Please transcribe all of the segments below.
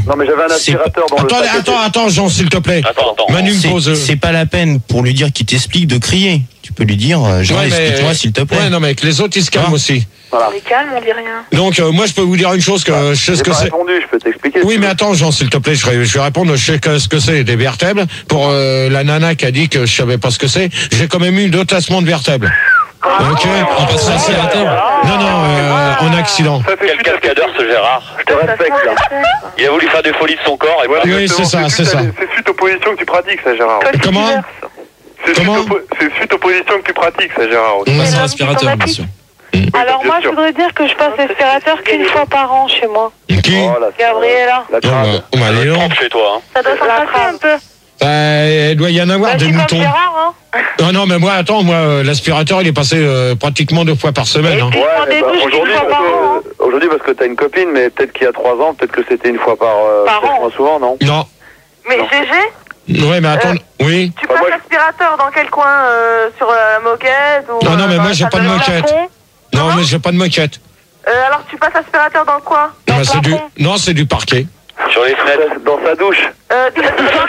Non, mais j'avais un aspirateur dans le sac. Attends, Jean, s'il te plaît. Attends. Manu me pose. C'est pas la peine pour lui dire qu'il t'explique de crier. Tu peux lui dire, Jean, explique-moi s'il te plaît. Ouais, non, mais que les autres, ils se calment aussi. Voilà. On est calme, on dit rien. Donc, moi, je peux vous dire une chose que je sais ce que J'ai pas c'est. répondu, je peux t'expliquer. Oui, mais attends, Jean, s'il te plaît, je vais répondre. Je sais ce que c'est, des vertèbres. Pour la nana qui a dit que je savais pas ce que c'est, j'ai quand même eu 2 tassements de vertèbres. Ok. On passe à l'aspirateur. Non, en accident. Quel cascadeur ce Gérard. Je te respecte, là. Il a voulu faire des folies de son corps et voilà. Oui, c'est ça. C'est suite aux positions que tu pratiques, ça, Gérard. Comment? C'est suite aux positions que tu pratiques, ça, Gérard. On passe à l'aspirateur, bien sûr. Alors moi, je voudrais dire que je passe l'aspirateur qu'une fois par an chez moi. Qui? Gabriella. La crade. Allez, non. Chez toi, hein. Ça doit s'en passer un peu. Il doit y en avoir des Comme moutons. Gérard, hein. Non, mais moi, l'aspirateur, il est passé pratiquement 2 fois par semaine. Hein. Et prends des douches une fois par an. Aujourd'hui, parce que t'as une copine, mais peut-être qu'il y a 3 ans, peut-être que c'était une fois par an. moins souvent, non? Non. Mais GG, Ouais, mais attends, oui. tu passes l'aspirateur dans quel coin sur la moquette ou Non, mais moi, j'ai pas de moquette. Non, mais j'ai pas de moquette. Alors tu passes l'aspirateur dans quoi? C'est du parquet. Sur les fenêtres. Dans sa douche. Tu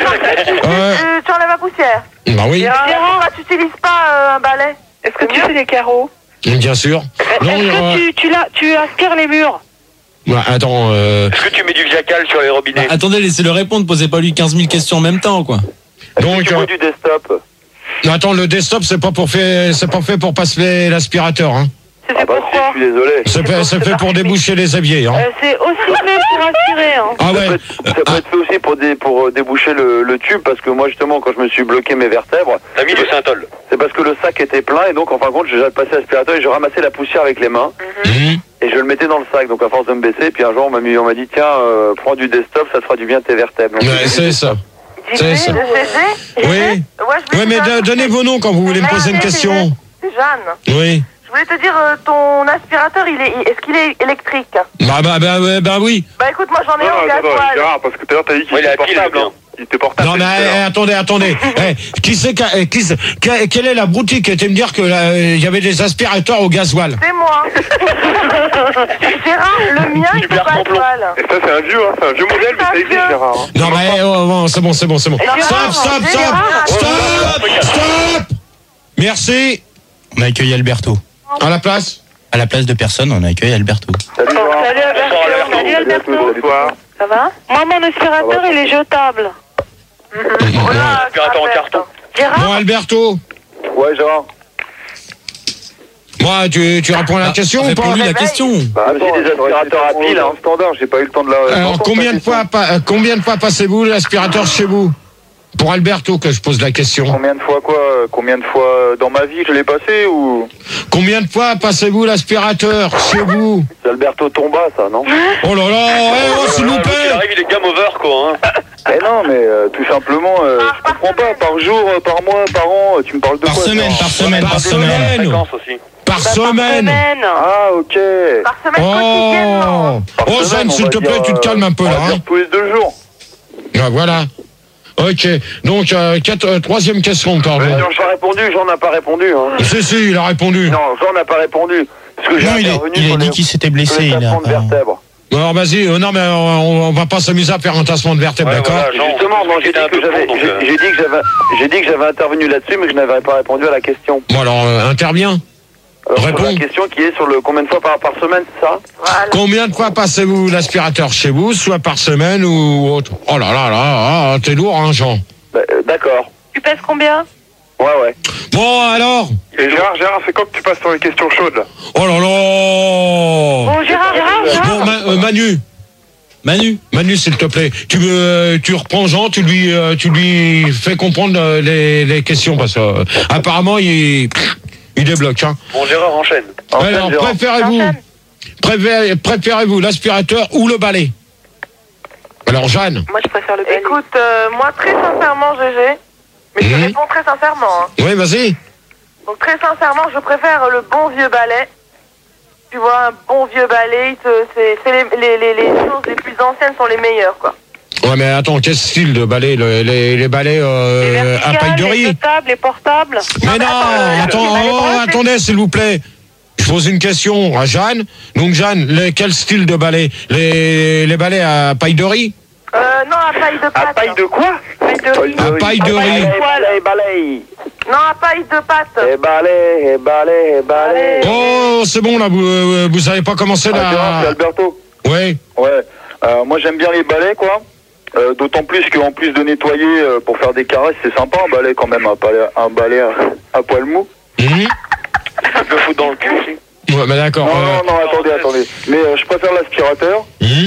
enlèves la poussière. Bah oui, Gérard, tu n'utilises pas un balai? Est-ce que tu fais les carreaux? bien sûr. Non, Est-ce que tu aspires les murs? attends, Est-ce que tu mets du Viacal sur les robinets? Attendez, laissez-le répondre, posez pas lui 15 000 questions en même temps, quoi. donc, Tu vois du desktop. non, attends, le desktop, c'est pas fait pour passer l'aspirateur, hein. C'est fait Bah si, pourquoi? je suis désolé. C'est fait pour déboucher les éviers, hein. C'est aussi fait pour aspirer, hein. Ah ouais. Ça peut être fait aussi pour déboucher le tube, parce que moi, justement, quand je me suis bloqué mes vertèbres, T'as mis du Synthol. c'est parce que le sac était plein, et donc, en fin de compte, j'ai passé l'aspirateur et je ramassais la poussière avec les mains, Mhm. et je le mettais dans le sac. Donc, à force de me baisser, puis un jour, on m'a dit, tiens, prends du desktop, ça te fera du bien tes vertèbres. Donc, Ouais, c'est ça. C'est ça. Oui. Ouais, mais donnez vos noms quand vous voulez me poser une question. C'est Jeanne. Oui. Je voulais te dire, ton aspirateur, est-ce qu'il est électrique? Bah oui. Bah écoute, moi j'en ai un au gasoil. Gérard, parce que tout à l'heure, t'as dit qu'il il a était pile, portable. bien. Hein. Il était portable. Non, mais attendez. Quelle est la broutille qui était me dire que il y avait des aspirateurs au gasoil? C'est moi. Gérard, le mien, il est pas gasoil. Et ça, c'est un vieux modèle, mais ça existe, Gérard. Hein. Non, mais c'est bon. Stop. Merci. On a accueilli Alberto. À la place. À la place de personne, on a accueilli Alberto. Salut, Laurent. Salut Alberto. Salut Alberto. Bonsoir. Ça va? Moi, mon aspirateur, il est jetable. Aspirateur en carton. Gérard, Bon, Alberto. Ouais, Gérard. Moi, tu réponds à la question ou pas? Réponds-lui la question. Bah, j'ai des aspirateurs à pile, hein, standard, j'ai pas eu le temps de la... Alors, combien de fois passez-vous l'aspirateur chez vous? Pour Alberto que je pose la question. Combien de fois quoi? Combien de fois dans ma vie je l'ai passé ou... Combien de fois passez-vous l'aspirateur chez vous? C'est Alberto Tomba, ça, non? Oh là là, s'il vous Il plaît. arrive, il est game over, quoi. Hein. Eh non, mais tout simplement, je comprends pas, par jour, par mois, par an, tu me parles de Par quoi? semaine, par semaine. Fréquence aussi. Par semaine. Ah, ok. Par semaine quotidiennement. Par Oh, semaine, Jeanne, s'il on te va plaît, dire, tu te calmes un peu on là. va dire Hein. tous les 2 jours. Ah, voilà. Ok. Donc, troisième question, pardon. Jean n'a pas répondu, Jean n'a pas répondu. Hein. Si, il a répondu. Non, Jean n'a pas répondu. Parce que j'ai Non, il intervenu a sur dit les- qu'il s'était sur blessé. les Il a tassements de vertèbres. Alors, vas-y. Non, mais on va pas s'amuser à faire un tassement de vertèbres, Ouais, d'accord? voilà, Jean, Justement, moi j'ai c'était dit un que peu j'avais, con, donc, j'ai dit que j'avais intervenu là-dessus, mais que je n'avais pas répondu à la question. Bon, alors, interviens. Sur Réponds. la question qui est sur le combien de fois par semaine, c'est ça? Voilà. Combien de fois passez-vous l'aspirateur chez vous, soit par semaine ou autre? Oh là là, t'es lourd, hein, Jean. D'accord. Tu pèses combien? Ouais. Bon, alors? Et Gérard, c'est quand que tu passes sur les questions chaudes, là? Oh là là. Bon, Gérard. Bon, Manu, s'il te plaît, tu reprends Jean, tu lui fais comprendre les questions parce que apparemment il débloque. Hein. Bon, Gérard enchaîne. Alors, préférez-vous l'aspirateur ou le balai? Alors, Jeanne. Moi, je préfère le balai. Écoute, moi, très sincèrement, GG, mais je réponds très sincèrement. Hein. Oui, vas-y. Donc, très sincèrement, je préfère le bon vieux balai. Tu vois, un bon vieux balai, c'est les choses les plus anciennes sont les meilleures, quoi. Ouais, mais attends, quel style de balai? Les balais à paille de les riz? jetables, les portables. Mais non, attendez, s'il vous plaît. Je pose une question à Jeanne. Donc, Jeanne, quel style de balai? Les balais à paille de riz? Non, à paille de pâte. À paille de quoi? Paille de riz. À paille de riz. Balaye. Non, à paille de pâte. Balaye. Oh, c'est bon là, vous savez pas commencer Gérard, c'est là. Alberto. Ouais. Ouais. Moi j'aime bien les balais quoi. D'autant plus qu'en plus de nettoyer pour faire des caresses, c'est sympa un balai quand même, un balai à poil mou. Tu le fous dans le cul aussi. Ouais, mais d'accord. Non, attendez. Mais je préfère l'aspirateur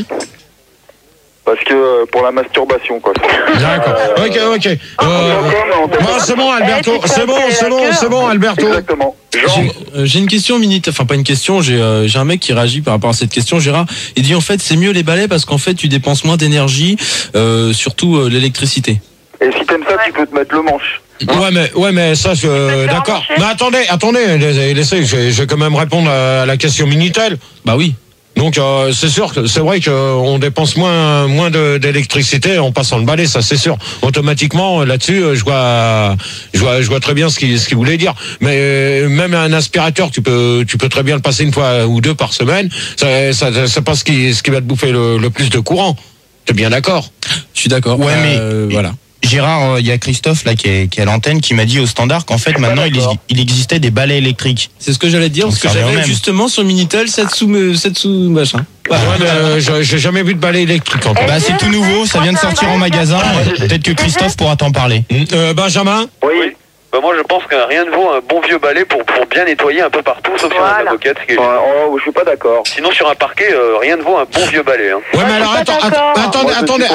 parce que pour la masturbation quoi. D'accord. Ok. Bon, c'est bon, Alberto. C'est bon, Alberto. Exactement. J'ai une question, Minute. Enfin, pas une question. J'ai un mec qui réagit par rapport à cette question, Gérard. Il dit en fait, c'est mieux les balais parce qu'en fait, tu dépenses moins d'énergie, surtout l'électricité. Et si t'aimes ça, tu peux te mettre le manche. Ouais, mais ça, d'accord. Mais attendez, laissez, je vais quand même répondre à la question Minitel. Bah oui. Donc c'est sûr que c'est vrai qu'on dépense moins d'électricité en passant le balai, ça c'est sûr. Automatiquement là-dessus, je vois très bien ce qu'il voulait dire. Mais même un aspirateur, tu peux très bien le passer une fois ou deux par semaine. C'est pas ce qui va te bouffer le plus de courant. T'es bien d'accord? Je suis d'accord. Ouais, mais voilà. Gérard, il y a Christophe là qui est à l'antenne qui m'a dit au standard qu'en fait maintenant il existait des balais électriques. C'est ce que j'allais te dire, parce que j'avais justement sur Minitel 7 sous machin. Ouais, mais j'ai jamais vu de balai électrique encore. Bah c'est tout nouveau, ça vient de sortir en magasin. Peut-être que Christophe pourra t'en parler. Benjamin? Oui. Bah moi je pense que rien ne vaut un bon vieux balai pour bien nettoyer un peu partout, sauf sur la moquette. Je suis pas d'accord. Sinon sur un parquet, rien ne vaut un bon vieux balai. Hein. Ouais, mais alors attendez.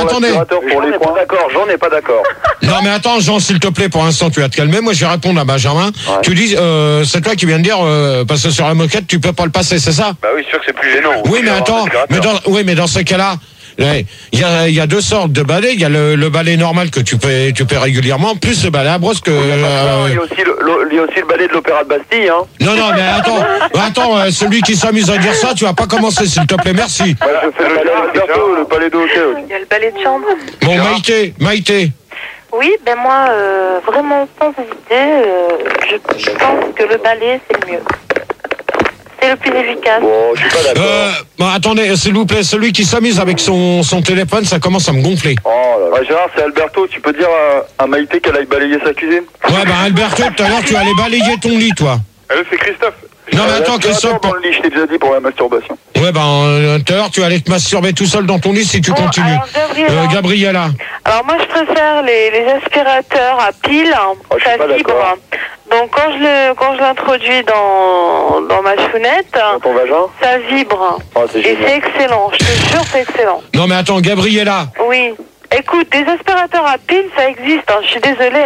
J'en ai pas d'accord. Non, mais attends, Jean, s'il te plaît, pour l'instant, tu vas te calmer. Moi, je vais répondre à Benjamin. Ouais. Tu dis, c'est toi qui viens de dire, parce que sur la moquette, tu peux pas le passer, c'est ça? Bah oui, c'est sûr que c'est plus gênant. Oui, mais attends, mais dans ce cas-là, il y a deux sortes de balais. Il y a le balai normal que tu paies régulièrement, plus le balai à brosse que. Il y a aussi le balai de l'Opéra de Bastille, hein. Non, mais attends, celui qui s'amuse à dire ça, tu vas pas commencer, s'il te plaît, merci. Je fais le balai de hôtel. Il y a le balai de chambre. Bon, Maïté. Oui, ben moi, vraiment sans hésiter, je pense que le balai, c'est le mieux. C'est le plus efficace. Bon, je suis pas d'accord. Attendez, s'il vous plaît, celui qui s'amuse avec son téléphone, ça commence à me gonfler. Oh là là. Gérard, c'est Alberto, tu peux dire à Maïté qu'elle aille balayer sa cuisine? Ouais, Alberto, tout à l'heure, tu allais balayer ton lit, toi. C'est Christophe. Non, mais attends, Christophe. Dans le lit, je t'ai déjà dit pour la masturbation. Ouais, tout à l'heure, tu allais te masturber tout seul dans ton lit si tu continues. Alors, Gabriella. Alors, moi, je préfère les aspirateurs à pile. Ça vibre. Donc, quand je l'introduis dans ma chounette, dans ton vagin, ça vibre. Et c'est excellent. Je te jure, c'est excellent. Non, mais attends, Gabriella. Oui. Écoute, des aspirateurs à pile, ça existe. Je suis désolée.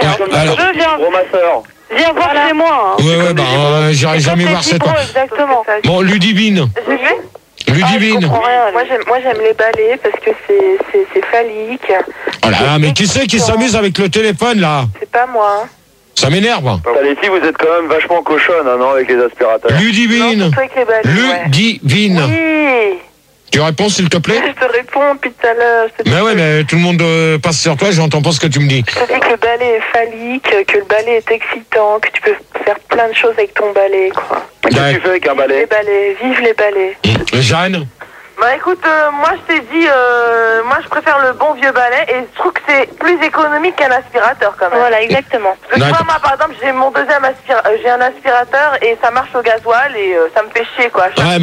Viens voir chez moi. Ouais, j'irai jamais voir cette fois. Exactement. Bon, Ludivine. Ludivine. Moi j'aime les balais parce que c'est phallique. Oh là, mais qui c'est qui s'amuse avec le téléphone là? C'est pas moi. Ça m'énerve. Les filles, vous êtes quand même vachement cochonnes, hein, non, avec les aspirateurs. Ludivine. Non, avec les balais, Ludivine. Oui. Tu réponds s'il te plaît? Je te réponds depuis tout à l'heure. Mais ouais, mais tout le monde passe sur toi, j'entends pas ce que tu me dis. Je te dis que le balai est phallique, que le balai est excitant, que tu peux faire plein de choses avec ton balai, quoi. Qu'est-ce que tu fais avec un balai? Les balais, vive les balais. Jeanne? Bah écoute, moi je t'ai dit, moi je préfère le bon vieux balai et je trouve que c'est plus économique qu'un aspirateur quand même. Voilà, exactement. Parce que tu vois, moi par exemple, j'ai mon deuxième j'ai un aspirateur et ça marche au gasoil et ça me fait chier quoi. Ouais,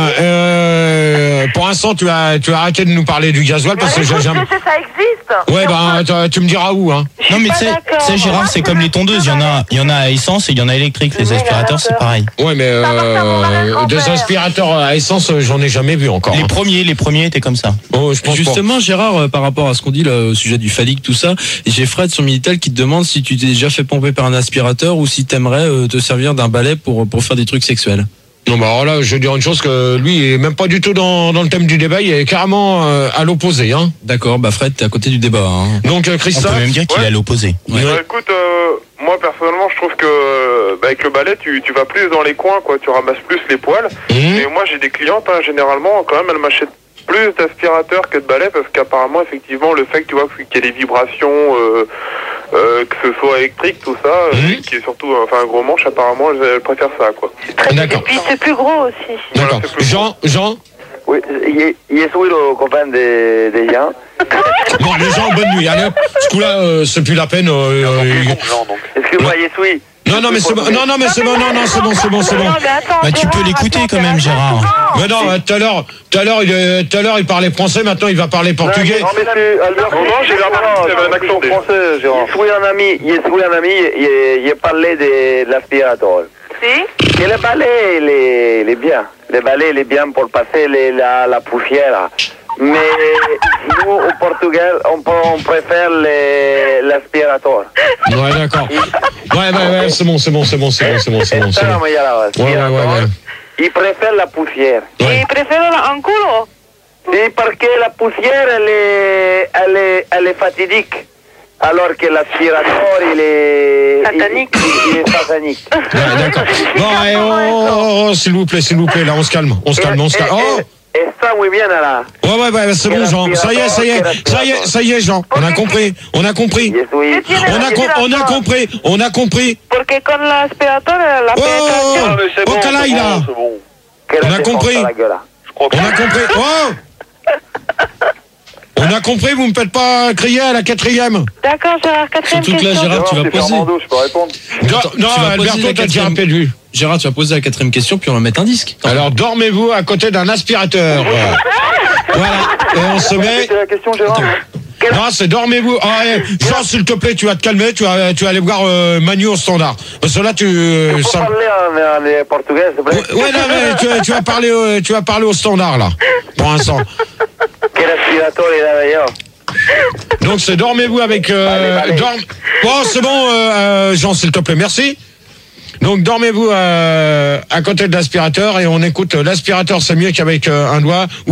pour l'instant tu vas arrêter de nous parler du gasoil parce que j'ai jamais. Ça existe. Ouais, tu me diras où, hein. Non, mais tu sais, Gérard, c'est comme les tondeuses. Il y en a à essence et il y en a électrique. Les aspirateurs, c'est pareil. Ouais, mais des aspirateurs à essence, j'en ai jamais vu encore. Les premiers étaient comme ça. Oh, je pense justement, pas. Gérard, par rapport à ce qu'on dit là, au sujet du phallique, tout ça, j'ai Fred sur Minitel qui te demande si tu t'es déjà fait pomper par un aspirateur ou si t'aimerais te servir d'un balai pour faire des trucs sexuels. Non, bah alors là, je vais dire une chose que lui, il est même pas du tout dans le thème du débat, il est carrément à l'opposé, hein. D'accord, Fred, t'es à côté du débat, hein. Donc, Christophe. On peut même dire qu'il est à l'opposé. Ouais. Bah, écoute, moi personnellement, je trouve que avec le balai, tu vas plus dans les coins, quoi. Tu ramasses plus les poils. Et moi, j'ai des clientes, hein, généralement, quand même, elles m'achètent plus d'aspirateurs que de balais parce qu'apparemment, effectivement, le fait que tu vois qu'il y ait des vibrations, que ce soit électrique, tout ça, qui est surtout un gros manche, apparemment, je préfère ça, quoi. D'accord. Et puis c'est plus gros aussi. D'accord. Voilà, Jean. Oui, y es soy lo comprende de Jean. Bon, les gens, bonne nuit. Allez, ce coup-là, c'est plus la peine. Excuse-moi, Yesui. Non, mais c'est bon. C'est bon. Bah, tu peux l'écouter quand même, Gérard. Mais non, tout à l'heure, il parlait français, maintenant il va parler portugais. Non, mais c'est Albert. Non, j'ai remarqué qu'il avait un accent français, Gérard. Je suis un ami, il parlait de l'aspirateur. Si. Et le balai, il est bien. Le balai, il est bien pour passer la poussière. Mais nous, au Portugal, on préfère l'aspirateur. Ouais, d'accord. Ouais, c'est bon. Ouais. Il préfère la poussière. ¿Y prefiero un culo? Sí, parce que la poussière, elle est fatidique. Alors que l'aspirateur, il est... Satanique. Il est satanique. Ouais, d'accord. Bon, s'il vous plaît, là, on se calme. Oh! Está muy bien, là. Ouais, c'est bon, Jean. Ça y est, Jean. On a compris. On a compris. Porque con la aspiradora, la penetración... Oh, Calaï, là. On a compris. Oh! On a compris, vous me faites pas crier à la 4e. D'accord, Gérard, quatrième Surtout que là, question. Gérard, tu vas poser. Je peux répondre. Non, Alberto, t'as déjà répondu. Gérard, tu vas poser la 4e question, puis on va mettre un disque. Alors, dormez-vous à côté d'un aspirateur. Voilà. Et on se met... C'était la question, Gérard. Non, c'est dormez-vous. Jean, s'il te plaît, tu vas te calmer, tu vas aller voir Manu au standard. Parce que là, tu peux parler en portugais, s'il te plaît? Ouais, non, mais tu vas parler au standard, là, pour l'instant. Quel aspirateur il a d'ailleurs? Donc, c'est dormez-vous avec... Bon, c'est bon, Jean, s'il te plaît, merci. Donc, dormez-vous à côté de l'aspirateur et on écoute l'aspirateur, c'est mieux qu'avec un doigt ou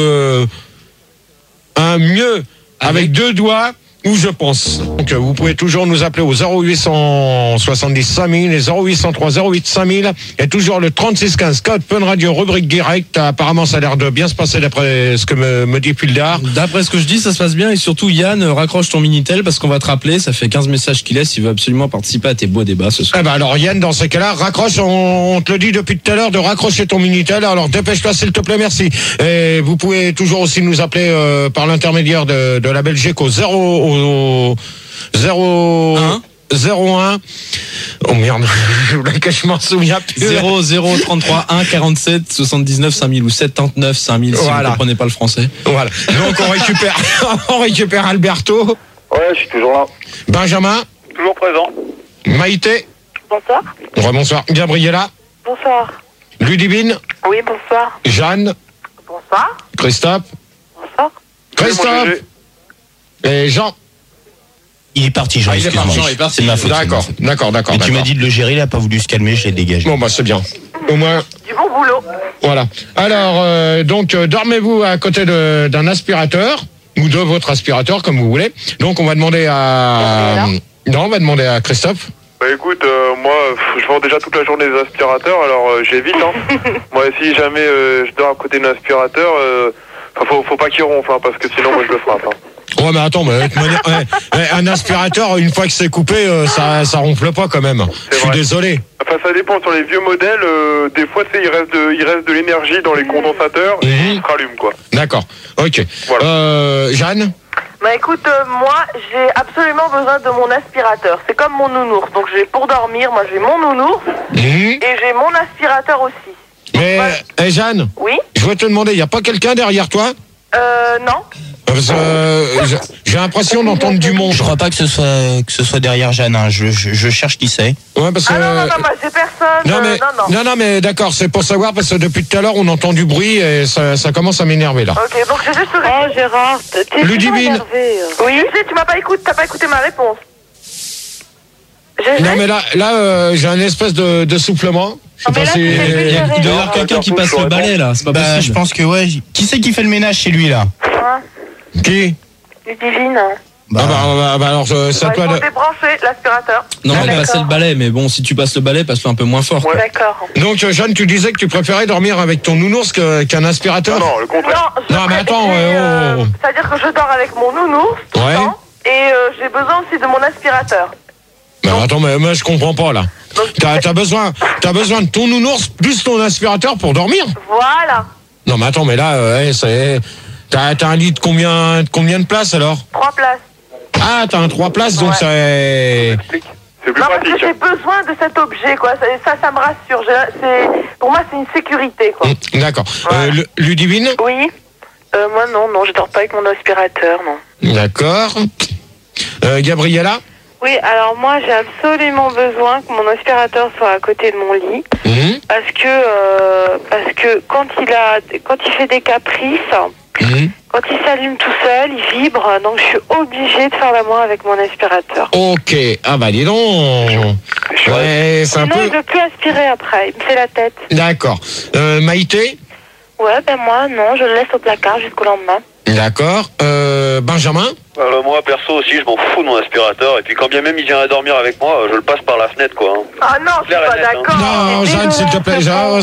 un mieux avec 2 doigts, ou je pense. Donc, vous pouvez toujours nous appeler au 0870 5000 et 0803 08 5000 et toujours le 3615 code Fun Radio rubrique direct. Apparemment, ça a l'air de bien se passer d'après ce que me dit Pildar. D'après ce que je dis, ça se passe bien et surtout, Yann, raccroche ton Minitel parce qu'on va te rappeler. Ça fait 15 messages qu'il laisse. Il veut absolument participer à tes beaux débats ce soir. Alors, Yann, dans ces cas-là, raccroche. On te le dit depuis tout à l'heure de raccrocher ton Minitel. Alors, dépêche-toi, s'il te plaît, merci. Et vous pouvez toujours aussi nous appeler par l'intermédiaire de la Belgique au 01. Oh merde, je m'en souviens plus. 0033 1 47 79 5000 ou 79 5000 si vous ne comprenez pas le français. Voilà. Donc on récupère Alberto. Ouais, je suis toujours là. Benjamin. Toujours présent. Maïté. Bonsoir. Bonsoir. Gabriella. Bonsoir. Ludivine. Oui, bonsoir. Jeanne. Bonsoir. Christophe. Bonsoir. Christophe. Et Jean. Il est parti, Jean, excuse-moi. C'est ma faute. D'accord. Mais tu m'as dit de le gérer, il a pas voulu se calmer, je l'ai dégagé. Bon, bah, c'est bien. Au moins. Du bon boulot. Voilà. Alors, donc, dormez-vous à côté d'un aspirateur, ou de votre aspirateur, comme vous voulez. Donc, on va demander à... Non, on va demander à Christophe. Bah écoute, moi, je vends déjà toute la journée des aspirateurs, alors j'évite, hein. Moi, si jamais je dors à côté d'un aspirateur, faut pas qu'il ronfle, hein, parce que sinon, moi, je le frappe, hein. Ouais, mais attends, mais un aspirateur, une fois que c'est coupé, ça ronfle pas quand même. Je suis désolé. Enfin, ça dépend. Sur les vieux modèles, des fois, tu sais, il reste de l'énergie dans les condensateurs et ils se rallument, quoi. D'accord. Ok. Voilà. Jeanne. Bah écoute, moi j'ai absolument besoin de mon aspirateur. C'est comme mon nounours. Donc pour dormir, moi j'ai mon nounours et j'ai mon aspirateur aussi. Mais Jeanne. Oui. Je veux te demander, il y a pas quelqu'un derrière toi? Non. J'ai l'impression d'entendre du monde. Je crois pas que ce soit derrière Jeanne, hein. Je cherche qui c'est. Ouais, parce que... non, moi j'ai personne. Non, mais d'accord, c'est pour savoir parce que depuis tout à l'heure on entend du bruit et ça commence à m'énerver là. Ok, donc j'ai juste... Oh Gérard, t'es Ludivine. Oui, tu m'as pas écouté, t'as pas écouté ma réponse. Non mais là j'ai un espèce de soufflement. Je sais pas si... Il doit y avoir quelqu'un qui passe le balai là, c'est pas possible. Je pense que ouais. Qui c'est qui fait le ménage chez lui là? Qui? Ludivine. Alors c'est à toi de... débrancher l'aspirateur. Non, mais passer le balai, mais bon, si tu passes le balai, passe-le un peu moins fort. Ouais. D'accord. Donc Jeanne, tu disais que tu préférais dormir avec ton nounours qu'un aspirateur? Non, le contraire. Non, mais attends, c'est-à-dire que je dors avec mon nounours tout le temps, et j'ai besoin aussi de mon aspirateur. Bah attends, mais moi je comprends pas là. T'as besoin de ton nounours plus ton aspirateur pour dormir? Voilà. Non mais attends, mais là T'as un lit de combien de places alors? 3 places. Ah, t'as un 3 places, donc c'est... C'est plus Non, parce pratique. que j'ai besoin de cet objet, quoi. Ça me rassure. Pour moi, c'est une sécurité, quoi. D'accord. Voilà. Ludivine? Oui. Moi, non, je dors pas avec mon aspirateur, non. D'accord. Gabriella? Oui, alors moi, j'ai absolument besoin que mon aspirateur soit à côté de mon lit. Parce que quand il fait des caprices, quand il s'allume tout seul, il vibre, donc je suis obligée de faire l'amour avec mon aspirateur. Ok. Ah bah dis donc. Ouais, c'est un Sinon, peu... il veut plus aspirer après, il me fait la tête. D'accord. Maïté? Ouais, ben moi, non, je le laisse au placard jusqu'au lendemain. D'accord. Benjamin? Alors moi perso aussi je m'en fous de mon aspirateur et puis quand bien même il vient à dormir avec moi je le passe par la fenêtre quoi. Ah non, je suis pas d'accord. Non, Jeanne, s'il te plaît, Jeanne,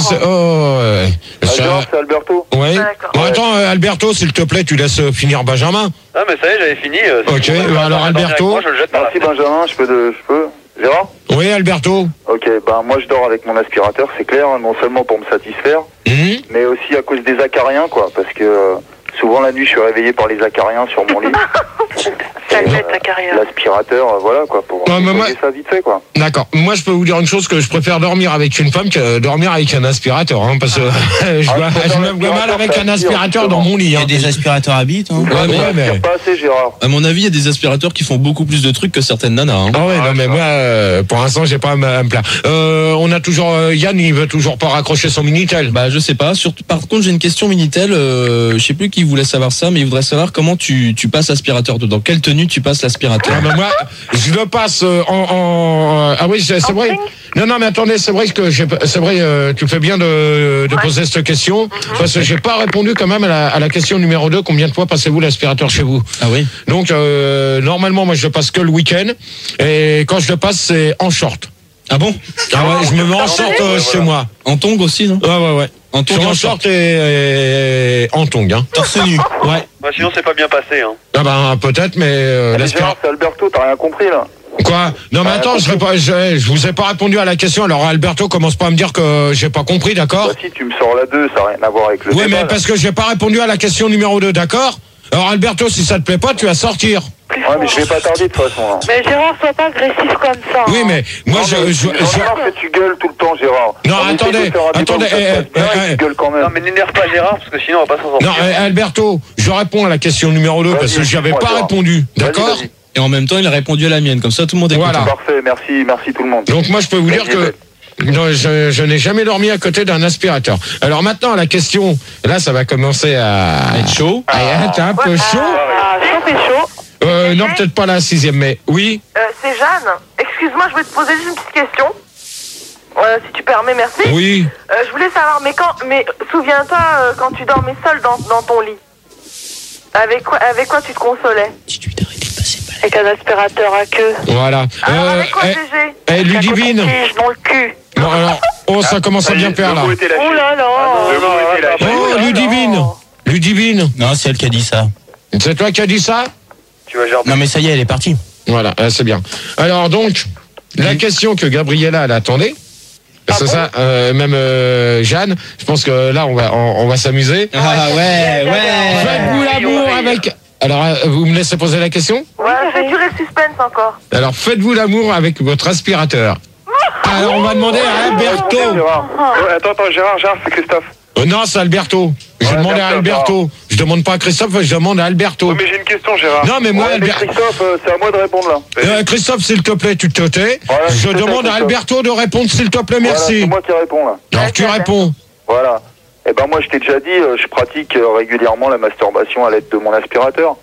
c'est Alberto. Ouais. D'accord. Bon, attends, Alberto, s'il te plaît, tu laisses finir Benjamin. Ah mais ça y est j'avais fini. Ok, alors Alberto. Moi, je le jette par la Merci fenêtre. Benjamin, je peux. Gérard? Oui, Alberto. Ok, moi je dors avec mon aspirateur, c'est clair, non seulement pour me satisfaire, mais aussi à cause des acariens, quoi, parce que souvent la nuit je suis réveillé par les acariens sur mon lit. Ça le met ta carrière. L'aspirateur, voilà, quoi, pour nettoyer ça vite fait, quoi. D'accord. Moi, je peux vous dire une chose, que je préfère dormir avec une femme que dormir avec un aspirateur, hein, parce que je me vois mal avec un aspirateur dans mon lit. Il y a Hein. des aspirateurs à bite. Hein. Ouais, mais... Pas assez, Gérard. À mon avis, il y a des aspirateurs qui font beaucoup plus de trucs que certaines nanas. Hein. Ah ouais, non mais moi, pour l'instant, j'ai pas à me plaindre. On a toujours Yann, il veut toujours pas raccrocher son Minitel. Bah je sais pas. Surtout, par contre, j'ai une question Minitel. Je sais plus qui voulait savoir ça, mais il voudrait savoir comment tu passes l'aspirateur dedans. Quelle tenue tu passes l'aspirateur? Ah ben moi, je le passe ah oui, c'est vrai. Non, mais attendez, c'est vrai que c'est vrai, tu fais bien de poser cette question, parce que j'ai pas répondu quand même à la question numéro 2. Combien de fois passez-vous l'aspirateur chez vous? Ah oui. Donc normalement, moi je le passe que le week-end, et quand je le passe, c'est en short. Ah bon? Ah ouais, je me mets en short chez moi. En tongs aussi, non? Ouais. En tongs, En short et en tongs, hein. Torse nu. Ouais. Bah, sinon c'est pas bien passé hein. Ah ben peut-être, mais Gérard, c'est Alberto, t'as rien compris, là. Quoi? Non mais attends, je vous ai pas répondu à la question. Alors Alberto, commence pas à me dire que j'ai pas compris, d'accord? Bah si, tu me sors la 2, ça n'a rien à voir avec le Oui, débat, mais là. parce que j'ai pas répondu à la question numéro 2, d'accord? Alors Alberto, si ça te plaît pas, tu vas sortir. Ouais, mais je vais pas tarder de toute façon, là. Mais Gérard, sois pas agressif comme ça. Oui, mais moi Non, mais je remarque que tu gueules tout le temps, Gérard. Non, On essaie attendez, de faire un débat où ça se passe bien et tu gueules quand même. Non mais n'énerve pas Gérard parce que sinon on va pas s'en sortir. Non, Alberto, je réponds à la question numéro 2 parce que j'y avais dis-moi, pas Gérard. répondu, d'accord? Vas-y. Et en même temps, il a répondu à la mienne. Comme ça, tout le monde est Voilà. content. Parfait, merci tout le monde. Donc moi, je peux vous dire que non, je n'ai jamais dormi à côté d'un aspirateur. Alors maintenant, la question, là, ça va commencer à être chaud. À être un peu chaud. Ah, chaud et chaud. Non, peut-être pas la 6e, mais oui. C'est Jeanne. Excuse-moi, je vais te poser juste une petite question. Si tu permets, merci. Oui. Je voulais savoir, mais souviens-toi quand tu dormais seul dans ton lit. Avec quoi tu te consolais? Avec un aspirateur à queue. Voilà. Alors avec quoi, GG? Ludivine. Dans le cul. Bon, alors, ça commence à bien faire là. Oh là là. Oh, Ludivine. Non, c'est elle qui a dit ça. C'est toi qui as dit ça? Tu vas gerber. Non, mais ça y est, elle est partie. Voilà, c'est bien. Alors donc, la question que Gabriella elle attendait, c'est ça, même Jeanne, je pense que là on va s'amuser. Ah ouais. Faites-vous l'amour avec... Alors, vous me laissez poser la question? Ouais, fais durer le suspense encore. Alors, faites-vous l'amour avec votre aspirateur? Alors, on va demander à Alberto. Gérard. Ouais, attends, Gérard, c'est Christophe. Non, c'est Alberto. Je demande à Alberto. Je demande pas à Christophe, je demande à Alberto. Ouais, mais j'ai une question, Gérard. Non, mais moi, Ouais, mais Christophe, c'est à moi de répondre, là. Christophe, s'il te plaît, tu te tais. Voilà, Je je te tais, demande à Christophe. Alberto de répondre, s'il te plaît, Voilà, merci. c'est moi qui réponds, là. Alors, tu réponds. Voilà. Eh ben, moi, je t'ai déjà dit, je pratique régulièrement la masturbation à l'aide de mon aspirateur.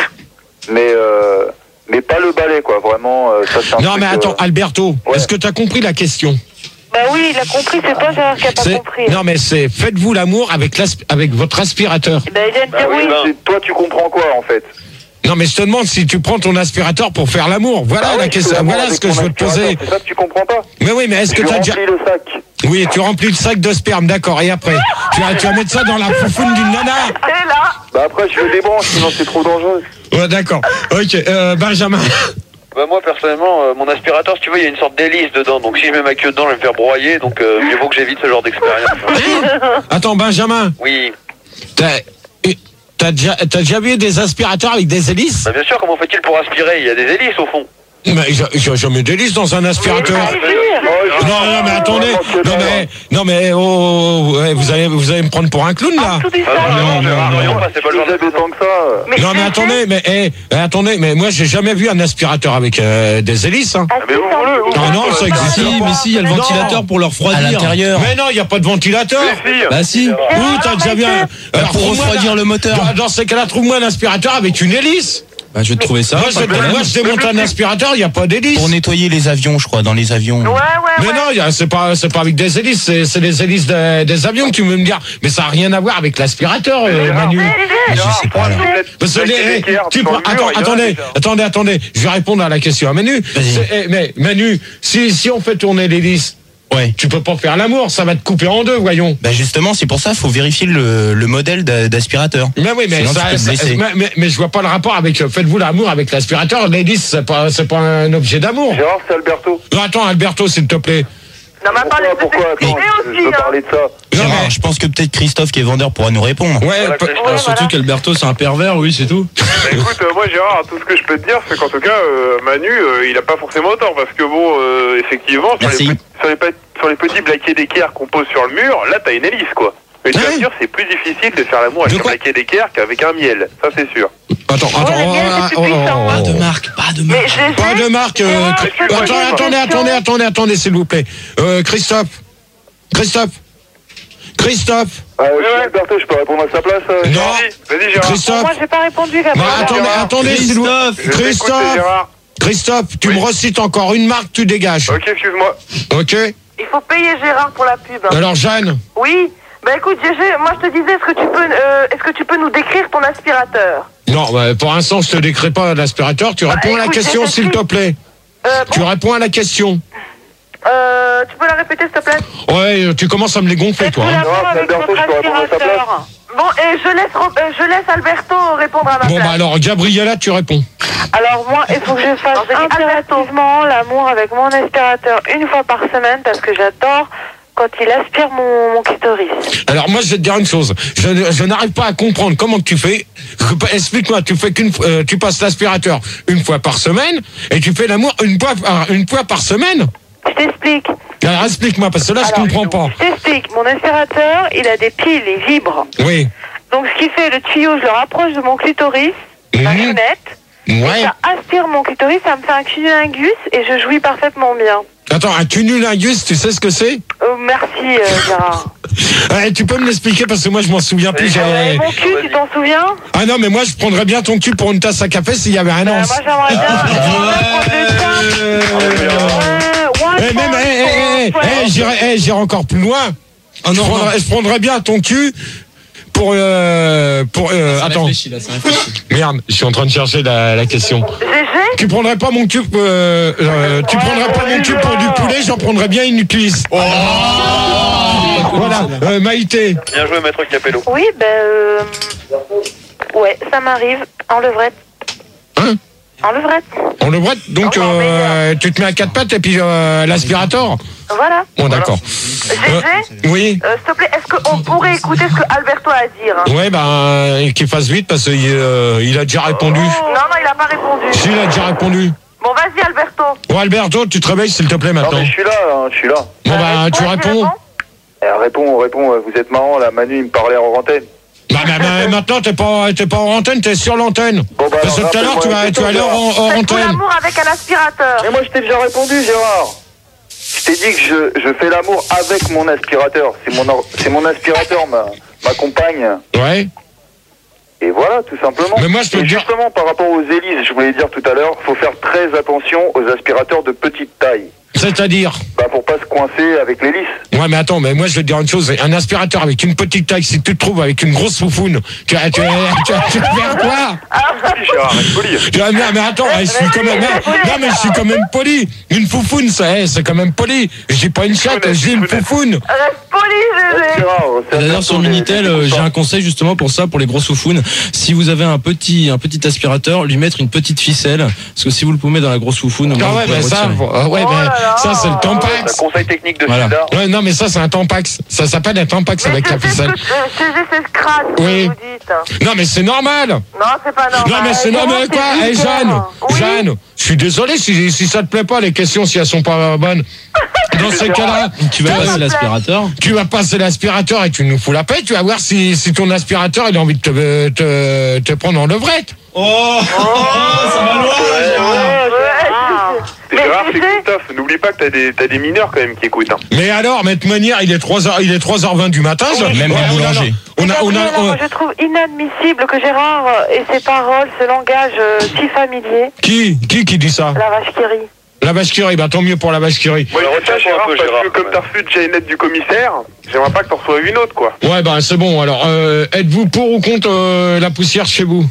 Mais pas le balai, quoi. Vraiment, ça, c'est un Non, truc, mais attends, Alberto, ouais. est-ce que tu as compris la question? Bah oui, il a compris, c'est toi Gérard qui a pas compris. Non, mais c'est faites-vous l'amour avec votre aspirateur. Bah il vient de dire oui. Toi, tu comprends quoi, en fait? Non, mais je te demande si tu prends ton aspirateur pour faire l'amour. Voilà la question. Voilà ce que je veux te poser. C'est ça que tu comprends pas? Mais oui, mais est-ce que tu as déjà... le sac. Oui, tu remplis le sac de sperme, d'accord. Et après, tu vas mettre ça dans la foufoune d'une nana. C'est là. Bah après, je le débranche, sinon c'est trop dangereux. Ouais, d'accord. Ok, Benjamin. Bah moi personnellement mon aspirateur si tu veux il y a une sorte d'hélice dedans donc si je mets ma queue dedans je vais me faire broyer donc mieux vaut que j'évite ce genre d'expérience. Attends, Benjamin. Oui. T'as t'as déjà vu des aspirateurs avec des hélices? Bah bien sûr, comment fait-il pour aspirer? Il y a des hélices au fond. Mais il n'y a jamais d'hélice dans un aspirateur. Non, mais attendez. Non, mais ouais, vous allez me prendre pour un clown, là. Non, c'est pas le genre d'autant que ça. Non, mais attendez, mais moi, j'ai jamais vu un aspirateur avec des hélices, hein. Mais vous voulez. Non, ça existe pas. Mais si, il y a le ventilateur pour leur refroidir. À l'intérieur. Mais non, il n'y a pas de ventilateur. Bah si. Oui, t'as déjà vu un... Alors, Pour refroidir le moteur. Dans ces cas-là, trouve-moi un aspirateur avec une hélice. Bah, je vais te trouver ça. Moi, je démonte un aspirateur, il n'y a pas d'hélice. Pour nettoyer les avions, je crois, dans les avions. Ouais. Mais non, c'est pas avec des hélices, c'est les hélices des avions que tu veux me dire. Mais ça n'a rien à voir avec l'aspirateur, Manu. Je sais pas. Alors. Parce que attendez, je vais répondre à la question à Manu. Mais Manu, si on fait tourner l'hélice, Ouais. tu peux pas faire l'amour, ça va te couper en deux, voyons. Bah justement, c'est pour ça, faut vérifier le modèle d'aspirateur. Mais oui, mais sinon, tu peux te blesser. mais je vois pas le rapport avec faites-vous l'amour avec l'aspirateur. L'hélice, c'est pas un objet d'amour. Gérard, c'est Alberto. Non, attends, Alberto, s'il te plaît. Non, mais attendez, Pourquoi je je veux parler de ça. Gérard, je pense que peut-être Christophe qui est vendeur pourra nous répondre. Ouais, Surtout qu'Alberto, c'est un pervers, oui, c'est tout. Bah, écoute, moi Gérard, tout ce que je peux te dire, c'est qu'en tout cas, Manu, il a pas forcément tort, parce que bon, effectivement, sur les petits plaquets d'équerre qu'on pose sur le mur, là t'as une hélice, quoi. Une voiture, c'est plus difficile de faire l'amour avec un plaquet d'équerre qu'avec un miel, ça c'est sûr. Attends. Pas de marque. Pas de marque. Attendez, s'il vous plaît. Christophe. Alberto, je peux répondre à sa place. Non. Vas-y Gérard. Christophe. Moi, j'ai pas répondu, Gabriel. Attendez, s'il vous plaît. Christophe, tu me recites encore une marque, tu dégages. Ok, excuse-moi. Ok. Il faut payer Gérard pour la pub. Alors Jeanne. Oui. Bah écoute, Gégé, moi je te disais, est-ce que tu peux nous décrire ton aspirateur? Non, pour l'instant, je te décris pas l'aspirateur. Tu réponds à la question, s'il te plaît. Tu réponds à la question. Tu peux la répéter, s'il te plaît? Ouais, tu commences à me les gonfler, toi. Hein. Alberto, je peux répondre à sa place. Bon, et je laisse Alberto répondre à ma place. Bon, bah alors, Gabriella, tu réponds. Alors moi, il faut que je fasse impérativement l'amour avec mon aspirateur une fois par semaine parce que j'adore quand il aspire mon clitoris. Alors moi, je vais te dire une chose. Je n'arrive pas à comprendre comment tu fais. Explique-moi, tu passes l'aspirateur une fois par semaine et tu fais l'amour une fois par semaine. Je t'explique. Alors explique-moi, parce que là, je comprends pas. Je t'explique. Mon aspirateur, il a des piles, il vibre. Oui. Donc ce qui fait, le tuyau, je le rapproche de mon clitoris, ma lunette. Ouais. Ça aspire mon clitoris, ça me fait un cunnilingus et je jouis parfaitement bien. Attends, un cunnilingus, tu sais ce que c'est? Merci Gérard. Tu peux me l'expliquer parce que moi je m'en souviens plus. Mon cul, tu t'en souviens? Ah non, mais moi je prendrais bien ton cul pour une tasse à café s'il y avait un an. Moi j'aimerais bien. J'irai encore plus loin. Je prendrais bien ton cul pour attends. Merde, je suis en train de chercher la question. Tu prendrais pas mon cul tu prendrais pas mon cul pour du poulet, j'en prendrais bien une cuisse. Voilà, Maïté. Bien joué, maître Capello. Oui, ouais, ça m'arrive en levrette. Hein? En levrette. En levrette, donc tu te mets à quatre pattes et puis l'aspirateur. Voilà. Bon, d'accord. Gégé, oui. s'il te plaît, est-ce qu'on pourrait écouter ce que Alberto a à dire? Ouais, qu'il fasse vite parce qu'il a déjà répondu. Non, il a pas répondu. Si, il a déjà répondu. Bon, vas-y, Alberto. Bon, Alberto, tu te réveilles s'il te plaît Non, maintenant. mais je suis là. Bon, tu réponds. Réponds, vous êtes marrant, là, Manu, il me parlait en antenne. Maintenant, t'es pas en antenne, t'es sur l'antenne. Bon, parce que tout à l'heure, tu vas aller en Faites-vous antenne. l'amour avec un aspirateur. Mais moi, je t'ai déjà répondu, Gérard. Je t'ai dit que je fais l'amour avec mon aspirateur. C'est mon aspirateur, ma compagne. Ouais. Et voilà, tout simplement. Mais moi, je peux te dire... Justement, par rapport aux hélices, je voulais dire tout à l'heure, faut faire très attention aux aspirateurs de petite taille. C'est-à-dire? Pour pas se coincer avec l'hélice. Ouais, mais attends, mais moi je vais te dire une chose, un aspirateur avec une petite taille, si tu te trouves avec une grosse foufoune, tu vas faire quoi? Mais attends, je suis quand même, non mais je suis quand même poli. Une foufoune, c'est quand même poli. Je dis pas une chatte, je dis une foufoune. Reste poli, Gégé. D'ailleurs sur Minitel, j'ai un conseil justement pour ça, pour les grosses foufounes. Si vous avez un petit aspirateur, lui mettre une petite ficelle, parce que si vous le pouvez dans la grosse foufoune, ça c'est le Tampax. Conseil technique de voilà. Sudar. Ouais, non mais mais ça, c'est un Tampax. Ça s'appelle un Tampax avec la ficelle. C'est Scratch, oui. vous dites. Non, mais c'est normal. Non, c'est pas normal. Non, mais c'est normal, quoi. Hé, Jeanne, oui. Jeanne, je suis désolé si ça te plaît pas, les questions, si elles sont pas bonnes. Dans ces cas-là, tu vas passer l'aspirateur. Tu vas passer l'aspirateur et tu nous fous la paix. Tu vas voir si ton aspirateur, il a envie de te prendre en levrette. Oh, ça va loin. C'est grave, c'est Christophe. N'oublie pas que t'as des mineurs quand même qui écoutent. Hein. Mais alors, mais de manière, il est 3h20 du matin. Oui. Même les boulangers. Je trouve inadmissible que Gérard et ses paroles, ce langage si familier. Qui dit ça? La vache qui rit. La vache qui rit, bah tant mieux pour la vache qui rit. Moi, je dis ça, Gérard, parce que comme t'as reçu déjà une lettre du commissaire, j'aimerais pas que t'en reçoives une autre, quoi. Ouais, bah c'est bon. Alors, êtes-vous pour ou contre la poussière chez vous?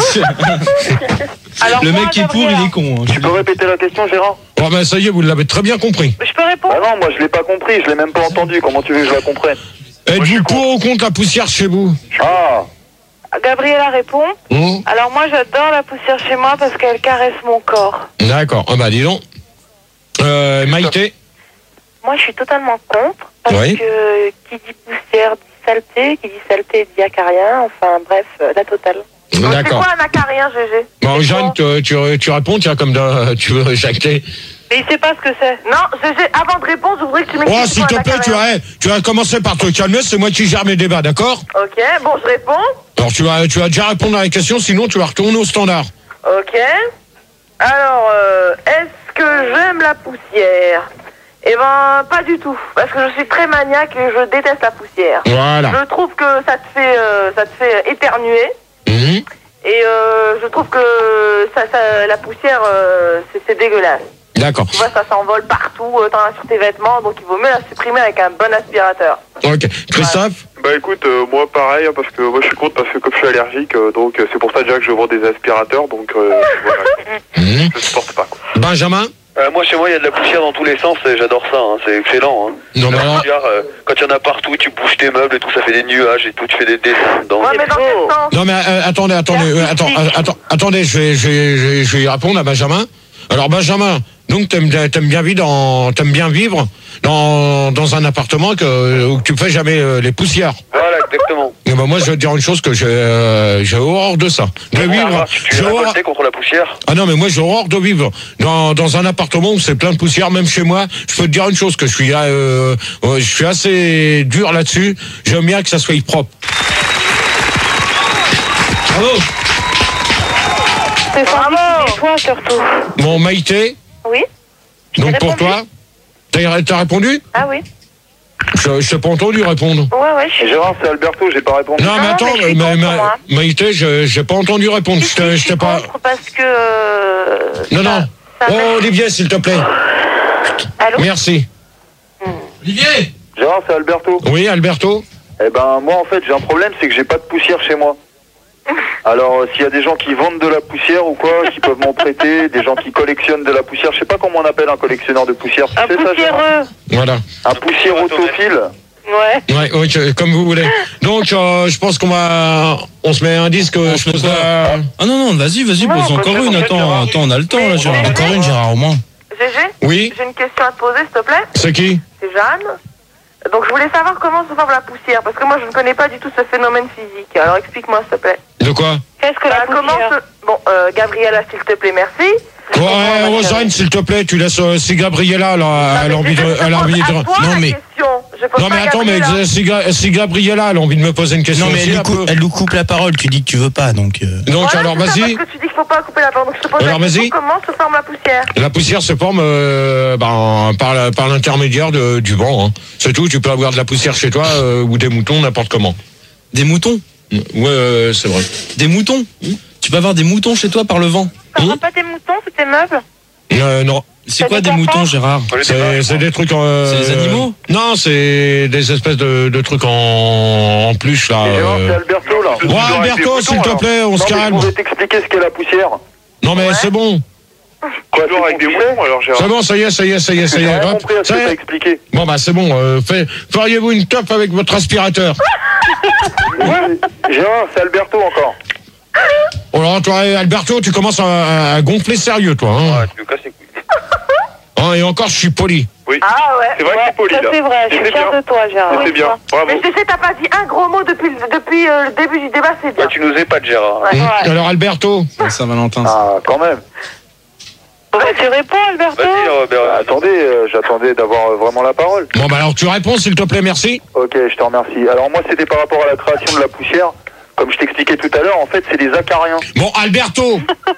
Alors, le mec qui est pour, il est con. Hein. Tu peux répéter la question, Gérard? Bon, bah ça y est, vous l'avez très bien compris. Je peux répondre? Ah non, moi je l'ai pas compris, je l'ai même pas entendu. Comment tu veux que je la comprenne? Êtes-vous pour ou contre la poussière chez vous? Ah. Gabriella répond. Alors moi j'adore la poussière chez moi parce qu'elle caresse mon corps. D'accord. Ah bah dis donc. Maïté? Moi je suis totalement contre parce oui. que qui dit poussière dit saleté, qui dit saleté dit acarien, enfin bref, la totale. D'accord. C'est quoi un acarien, GG? Bon, Jeanne, tu réponds, tiens, comme tu veux jacter. Mais il sait pas ce que c'est. Non, GG, avant de répondre, je voudrais que tu m'expliques. Oh, s'il te plaît, tu vas commencer par te calmer, c'est moi qui gère mes débats, d'accord? Ok, bon, je réponds. Alors, tu vas déjà répondre à la question, sinon tu vas retourner au standard. Ok. Alors, est-ce que j'aime la poussière? Eh ben, pas du tout. Parce que je suis très maniaque et je déteste la poussière. Voilà. Je trouve que ça te fait éternuer. Et je trouve que la poussière, c'est dégueulasse. D'accord. Tu vois, ça s'envole partout, t'en as sur tes vêtements, donc il vaut mieux la supprimer avec un bon aspirateur. Ok. Christophe? Bah écoute, moi pareil, parce que moi je suis contre, parce que comme je suis allergique, donc c'est pour ça déjà que je vends des aspirateurs, donc voilà. Je supporte pas, quoi. Benjamin? Moi, chez moi, il y a de la poussière dans tous les sens et j'adore ça, hein, c'est excellent. Hein. Non, mais alors... poussière, quand il y en a partout, tu bouges tes meubles et tout, ça fait des nuages et tout, tu fais des dessins dedans. Ouais, mais dans quel sens? Non, mais attendez, je vais y répondre à Benjamin. Alors, Benjamin, donc t'aimes bien vivre dans un appartement où tu fais jamais les poussières. Voilà, exactement. Et ben moi, je vais te dire une chose, que j'ai horreur de ça. De vivre. Tu es révolté contre la poussière? Ah non, mais moi, j'ai horreur de vivre dans un appartement où c'est plein de poussière, même chez moi. Je peux te dire une chose, que je suis assez dur là-dessus. J'aime bien que ça soit propre. Bravo. C'est sans toi surtout. Bon, Maïté? Oui. Donc pour toi, t'as répondu? Ah oui. Je t'ai pas entendu répondre. Ouais, je suis... Gérard, c'est Alberto, j'ai pas répondu. Non, mais attends, Maïté, j'ai pas entendu répondre. Je t'ai pas... Parce que... Non. Oh, Olivier, s'il te plaît. Allô? Merci. Olivier? Gérard, c'est Alberto. Oui, Alberto? Eh ben, moi, en fait, j'ai un problème, c'est que j'ai pas de poussière chez moi. Alors, s'il y a des gens qui vendent de la poussière ou quoi, qui peuvent m'en prêter, des gens qui collectionnent de la poussière, je sais pas comment on appelle un collectionneur de poussière. Un poussiéreux. Voilà. Un poussiérotophile. Ouais. Ouais, comme vous voulez. Donc, je pense on se met un disque. Ah non, vas-y, pose encore une. Attends, on a le temps là, Gérard. Encore une, Gérard, au moins. GG? Oui. J'ai une question à te poser, s'il te plaît. C'est qui? C'est Jeanne. Donc je voulais savoir comment se forme la poussière, parce que moi je ne connais pas du tout ce phénomène physique. Alors explique-moi, s'il te plaît. De quoi? Qu'est-ce que la poussière? Bon, Gabriella, s'il te plaît, merci. Ouais, Rosane, s'il te plaît, tu laisses si Gabriella là, elle a envie de. Non mais attends, mais si Gabriella elle a envie de me poser une question. Non mais elle nous coupe la parole, tu dis que tu veux pas, donc. Donc voilà, alors vas-y. Parce que tu dis qu'il faut pas couper la parole, donc je te pose alors, la question, comment se forme la poussière? La poussière se forme par l'intermédiaire du vent. Hein. C'est tout, tu peux avoir de la poussière chez toi ou des moutons, n'importe comment. Des moutons? Ouais, c'est vrai. Des moutons? Tu peux avoir des moutons chez toi par le vent? Ça prend pas tes moutons, c'est tes meubles? Non. C'est quoi des moutons, Gérard? C'est des trucs c'est des animaux? Non, c'est des espèces de trucs en peluche là. C'est Alberto là. Ouais, Alberto, s'il te plaît, on se calme. Je voulais t'expliquer ce qu'est la poussière. Non mais c'est bon. Quoi, toujours avec des moutons, alors Gérard? C'est bon, ça y est. J'ai rien compris à ce que t'as expliqué. Bon bah c'est bon, feriez-vous une top avec votre aspirateur? Gérard, c'est Alberto encore. Oh là, toi, Alberto, tu commences à gonfler sérieux, toi. Hein. Ouais, tu me casses les couilles. Hein, et encore, je suis poli. Oui, Oui. Ah ouais. C'est vrai que c'est poli, Ça, là. c'est vrai, je suis fière de toi, Gérard. C'est bien, bravo. Mais je sais, t'as pas dit un gros mot depuis le début du débat, c'est bien. Bah, tu nous épates, Gérard. Ouais. Alors Alberto. Saint-Valentin. Ah, quand même. Tu réponds, Alberto? Vas-y, Robert. Attendez, j'attendais d'avoir vraiment la parole. Bon bah alors tu réponds s'il te plaît, merci. Ok, je te remercie. Alors moi, c'était par rapport à la création de la poussière. Comme je t'expliquais tout à l'heure, en fait, c'est des acariens. Bon Alberto,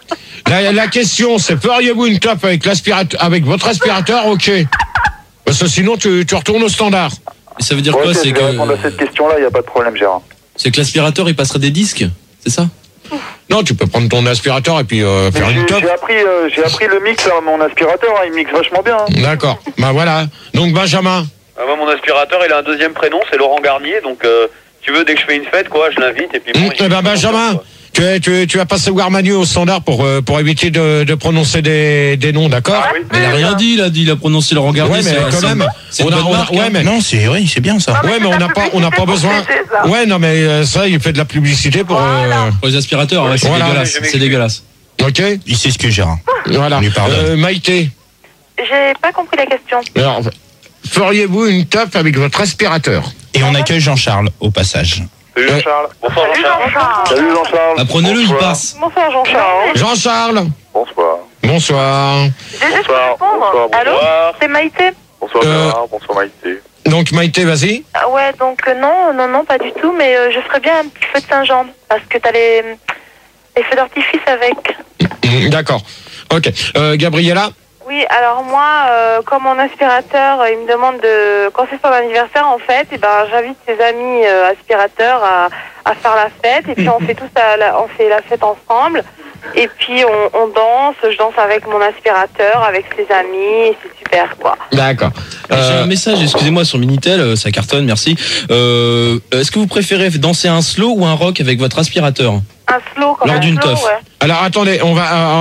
la question c'est feriez-vous une top avec votre aspirateur? Ok. Parce que sinon tu retournes au standard. Et ça veut dire Ok, quoi? je C'est vais répondre à cette question-là, il n'y a pas de problème, Gérard. que l'aspirateur il passerait des disques, c'est ça? Non, tu peux prendre ton aspirateur et puis faire une top. J'ai appris le mix à mon aspirateur, hein, il mixe vachement bien. Hein. D'accord. Bah voilà. Donc Benjamin. Ah, moi, mon aspirateur, il a un deuxième prénom, c'est Laurent Garnier. Donc, tu veux, dès que je fais une fête, quoi, je l'invite. Et puis bon, Eh ben Benjamin, tu vas passer voir Manu au standard pour éviter de prononcer des noms, d'accord? Ah oui. Mais il a rien dit, il a prononcé Laurent Garnier. Ouais, mais quand même. C'est une bonne marque, hein. Non, c'est bien ça. Ouais, mais on n'a pas besoin. Ouais, non, mais ça, il fait de la publicité pour. Pour les aspirateurs, ouais, c'est Voilà. dégueulasse. C'est dégueulasse. Ok. Il sait ce que Gérard. Voilà. On lui pardonne. Maïté. J'ai pas compris la question. Alors, feriez-vous une top avec votre aspirateur? Et on accueille Jean-Charles au passage. Salut Jean-Charles. Bonsoir, Jean-Charles. Salut Jean-Charles. Apprenez-le, il Bonsoir. passe. Bonsoir, Jean-Charles. Jean-Charles. Bonsoir. Bonsoir. J'ai juste répondre. Allô? C'est Maïté? Bonsoir Gérard, bonsoir Maïté. Donc Maïté, vas-y. Ah ouais, donc non, pas du tout, mais je ferais bien un petit feu de Saint-Jean, parce que t'as les feux d'artifice avec. D'accord. Ok. Gabriella. Oui, alors moi, comme mon aspirateur, il me demande quand c'est son anniversaire, en fait, et ben j'invite ses amis aspirateurs à faire la fête, et puis on fait tous on fait la fête ensemble, et puis on danse, je danse avec mon aspirateur, avec ses amis, et c'est super, quoi. D'accord. J'ai un message, excusez-moi, sur Minitel, ça cartonne, merci. Est-ce que vous préférez danser un slow ou un rock avec votre aspirateur? Un slow, comme Lors un d'une slow, teuf. ouais. Alors attendez, on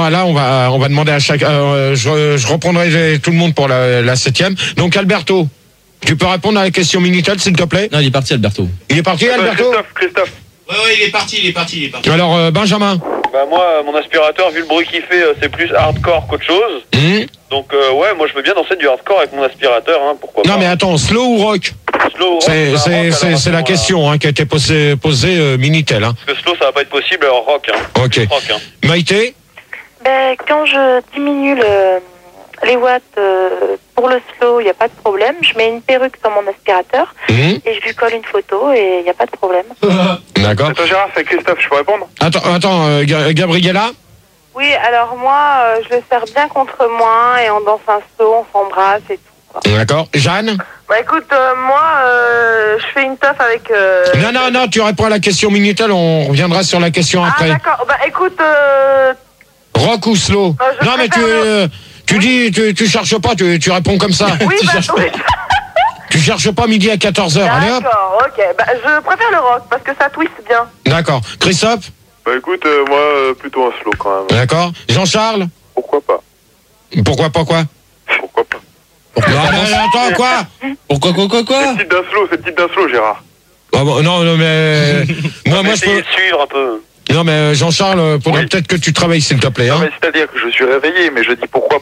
va demander à chaque. Je reprendrai tout le monde pour la 7e. Donc Alberto, tu peux répondre à la question Minitel, s'il te plaît? Non, il est parti, Alberto. Il est parti, Alberto? Christophe. Ouais, il est parti. Alors Benjamin. Bah, moi, mon aspirateur, vu le bruit qu'il fait, c'est plus hardcore qu'autre chose. Donc, ouais, moi, je veux bien danser du hardcore avec mon aspirateur, hein, pourquoi pas. Non mais attends, slow ou rock? Slow, rock, C'est la question qui a été posée Minitel. Hein. Parce que slow, ça va pas être possible, alors rock. Hein. Ok. Rock, hein. Maïté? Ben, quand je diminue les watts pour le slow, il n'y a pas de problème. Je mets une perruque sur mon aspirateur et je lui colle une photo et il n'y a pas de problème. D'accord. Attends Gérard, c'est Christophe, je peux répondre? Attends, Gabriella? Oui, alors moi, je le serre bien contre moi et on danse un slow, on s'embrasse et tout, quoi. D'accord. Jeanne? Bah écoute, moi, je fais une teuf avec... Non, tu réponds à la question Minitel, on reviendra sur la question Ah après. d'accord, bah écoute... Rock ou slow? je Non mais tu dis, tu cherches pas, tu réponds comme ça. Oui, tu bah cherches, oui. tu cherches pas midi à 14h, allez hop. D'accord, ok. Bah je préfère le rock parce que ça twist bien. D'accord. Christophe? Bah écoute, moi, plutôt un slow quand même. D'accord. Jean-Charles? Pourquoi pas? Pourquoi pas quoi? Pourquoi pas? Non, mais attends, quoi? Pourquoi C'est le type d'un slow, Gérard. Ah bon, non, mais... moi je Essayez peux... de suivre un peu. Non, mais Jean-Charles, faudrait peut-être que tu travailles, s'il te plaît. Non, Hein. mais c'est-à-dire que je suis réveillé, mais je dis pourquoi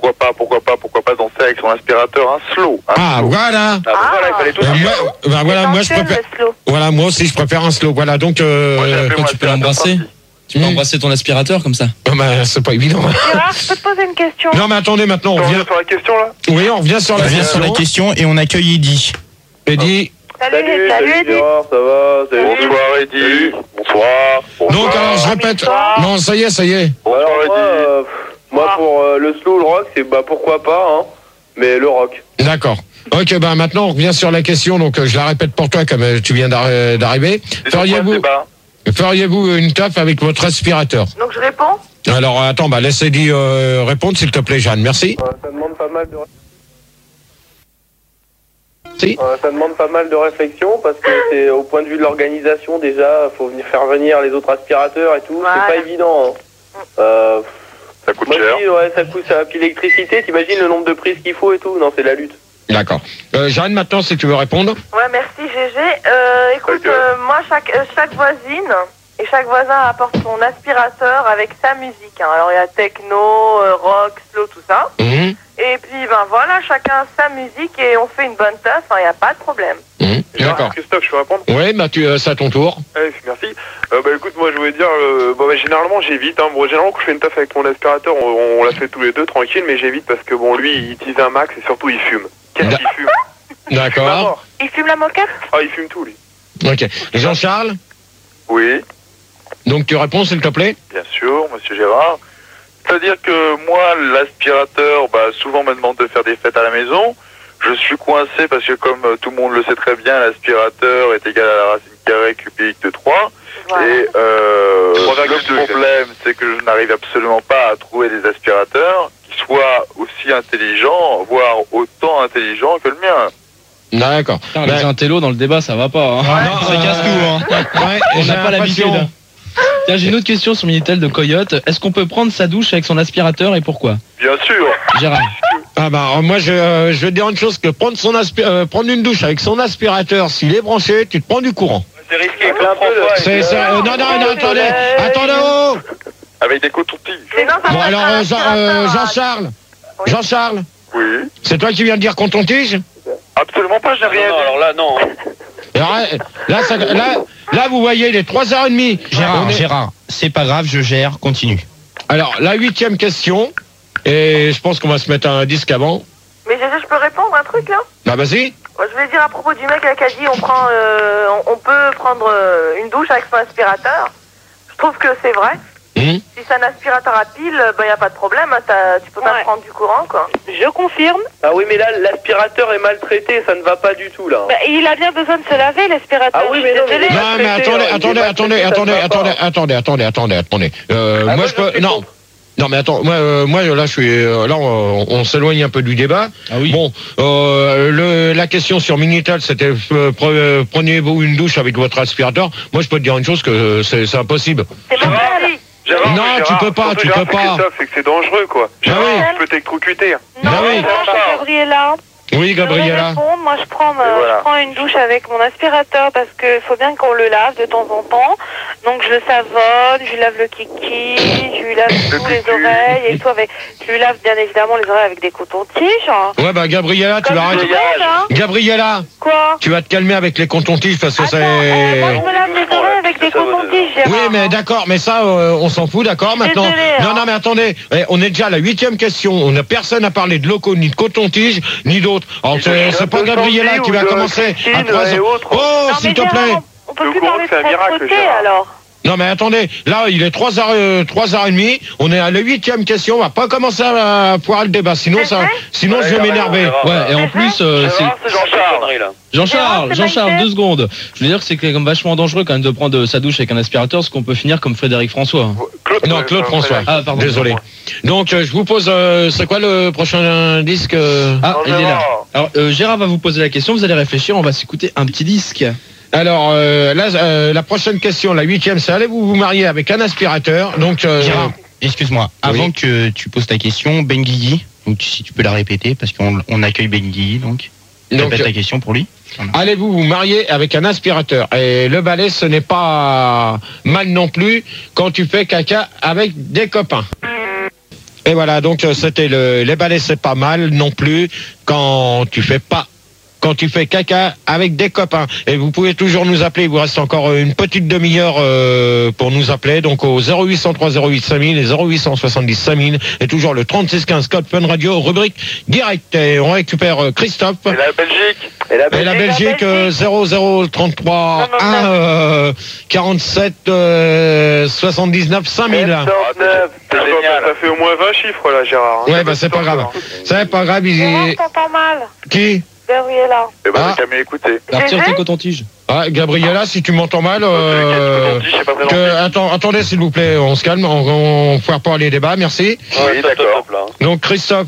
pas danser avec son aspirateur un slow. Ah, voilà. Ah, bah, voilà, il fallait tout dire. Moi, je préfère... Voilà, moi aussi, je préfère un slow. Voilà, donc... Toi, tu peux l'embrasser? Tu peux embrasser ton aspirateur comme ça? Oh, bah, c'est pas évident. Gérard, je peux te poser une question? Non, mais attendez, maintenant, on revient... sur la question, là? Oui, on revient sur On la revient question. sur la question et on accueille Eddy. Eddy. Salut Eddy. Gérard, ça va? Bonsoir Eddy. Bonsoir. Donc, alors, je répète... Non, ça y est. Alors, moi, pour le slow, le rock, c'est pourquoi pas, hein, mais le rock. D'accord. Ok, bah maintenant, on revient sur la question. Donc, je la répète pour toi, comme tu viens d'arriver. Feriez-vous une taf avec votre aspirateur? Donc je réponds. Alors, attends, bah laisse Eddy répondre, s'il te plaît, Jeanne. Merci. Ça demande pas mal de... Si. Ça demande pas mal de réflexion parce que c'est au point de vue de l'organisation déjà, faut faire venir les autres aspirateurs et tout, Voilà. c'est pas évident. Hein. Ça coûte Moi cher. je dis, ouais, ça coûte ça. Puis l'électricité, t'imagines le nombre de prises qu'il faut et tout, non, c'est la lutte. D'accord. Jeanne, maintenant, si tu veux répondre. Ouais, merci GG. Écoute, Ok. moi, chaque voisine et chaque voisin apporte son aspirateur avec sa musique. Hein. Alors, il y a techno, rock, slow, tout ça. Mhm. Et puis ben voilà, chacun sa musique et on fait une bonne teuf, il n'y a pas de problème. D'accord. Christophe, je peux répondre? Oui, bah c'est à ton tour. Merci. Bah écoute, moi je voulais dire, généralement j'évite. Hein. Bon, généralement quand je fais une taf avec mon aspirateur, on l'a fait tous les deux tranquille, mais j'évite parce que bon, lui il utilise un max et surtout il fume. Qu'est-ce qu'il fume? D'accord. Il fume la moquette? Ah, il fume tout lui. Ok. Jean-Charles? Oui, Donc tu réponds s'il te plaît? bien sûr, monsieur Gérard. C'est-à-dire que moi, l'aspirateur, souvent me demande de faire des fêtes à la maison. Je suis coincé parce que comme tout le monde le sait très bien, l'aspirateur est égal à la racine carrée cubique de 3. Voilà. Et le problème, c'est que je n'arrive absolument pas à trouver des aspirateurs qui soient aussi intelligents, voire autant intelligents que le mien. D'accord. Les intellos dans le débat, ça va pas. Hein. non, ça casse tout. Hein. On n'a pas l'habitude. Tiens, j'ai une autre question sur Minitel de Coyote. Est-ce qu'on peut prendre sa douche avec son aspirateur et pourquoi? Bien sûr. Gérard. Ah bah moi je vais te dire une chose, que prendre une douche avec son aspirateur, s'il est branché, tu te prends du courant. C'est risqué, comme François. Non, attendez, oh. Avec des cotons-tiges. Bon alors Jean-Charles, Oui. c'est toi qui viens de dire coton-tige? Absolument pas, je n'ai rien Non, dit. alors là, non. Là, vous voyez, il est 3h30. Gérard, c'est pas grave, je gère, continue. Alors, la 8e question, et je pense qu'on va se mettre un disque avant. Mais je peux répondre un truc là? Bah vas-y. Je voulais dire à propos du mec qui a dit on peut prendre une douche avec son aspirateur. Je trouve que c'est vrai. Si c'est un aspirateur à pile, il n'y a pas de problème, tu peux pas prendre du courant quoi. Je confirme. Ah oui, mais là, l'aspirateur est maltraité, ça ne va pas du tout, là. Bah, il a bien besoin de se laver, l'aspirateur. Ah oui, mais non, mais Désolée. Non, mais attendez. Moi, je peux... Non, mais attends, moi là, je suis... là, on s'éloigne un peu du débat. Ah oui. Bon, la question sur Minitel, c'était prenez-vous une douche avec votre aspirateur? Moi, je peux te dire une chose, que c'est impossible. C'est pas mal. Non, tu peux pas. C'est que c'est dangereux, quoi. Gérard, oui. tu peux t'électrocuter. Non, Ah oui. non, c'est Gabriella. Oui, Je voudrais Gabriella. répondre. Moi, je prends une douche avec mon aspirateur parce qu'il faut bien qu'on le lave de temps en temps. Donc, je le savonne, je lui lave le kiki, je lui lave tous les oreilles et tout avec. Je lui lave bien évidemment les oreilles avec des cotons-tiges. Ouais, bah Gabriella, tu vas arrêter. Gabriella, Quoi? tu vas te calmer avec les cotons-tiges parce que Attends, c'est... moi, je me lave les oreilles avec des cotons-tiges, Gérard. Oui, mais d'accord, mais ça, on s'en fout, d'accord, maintenant. Désolée, hein. Non, mais attendez, on est déjà à la 8e question. Personne n'a parlé de locaux, ni de coton-tige, ni d'autres. Alors, c'est pas Gabriella qui va commencer à 3 ans. Oh, Non, s'il mais te Gérard, plaît. on peut Le plus courant, parler de c'est un miracle, propreté, Gérard. alors. Non, mais attendez, là, il est 3h30, on est à la 8e question, on va pas commencer à poirer le débat, sinon je vais m'énerver. Ouais, et en plus, c'est... C'est Jean-Charles. Gérard, Jean-Charles, 2 secondes. Je veux dire que c'est quand même vachement dangereux quand même de prendre sa douche avec un aspirateur, parce qu'on peut finir comme Frédéric François. Non, Claude François. Ah, pardon. Désolé. Donc, je vous pose, c'est quoi le prochain disque Ah, il est là. Alors, Gérard va vous poser la question, vous allez réfléchir, on va s'écouter un petit disque. Alors, la prochaine question, la 8e, c'est allez-vous vous marier avec un aspirateur? Donc, Gérard, excuse-moi, avant que tu poses ta question, Ben Guigui, donc si tu peux la répéter, parce qu'on accueille Ben Guigui, donc répète ta question pour lui. Allez-vous vous marier avec un aspirateur? Et le balai, ce n'est pas mal non plus quand tu fais caca avec des copains. Et voilà, donc c'était les balais, c'est pas mal non plus quand tu fais caca avec des copains. Et vous pouvez toujours nous appeler, il vous reste encore une petite demi-heure pour nous appeler, donc au 0803 08 5000 et 0870 5000 et toujours le 36 15 code Fun Radio, rubrique direct. Et on récupère Christophe. Et la Belgique. Et la Belgique 0033 1 47 79 5000. C'est génial. Ça fait au moins 20 chiffres, là, Gérard. Ouais, bah c'est pas grave. C'est pas grave. Gérard, t'entends mal. Qui? Gabriella. Eh ben, j'ai qu'à mieux écouter. Retire tes cotons-tiges. Ah, Gabriella, si tu m'entends mal, attendez s'il vous plaît, on se calme, on ne foire pas les débats, merci. Oui, d'accord. Donc Christophe.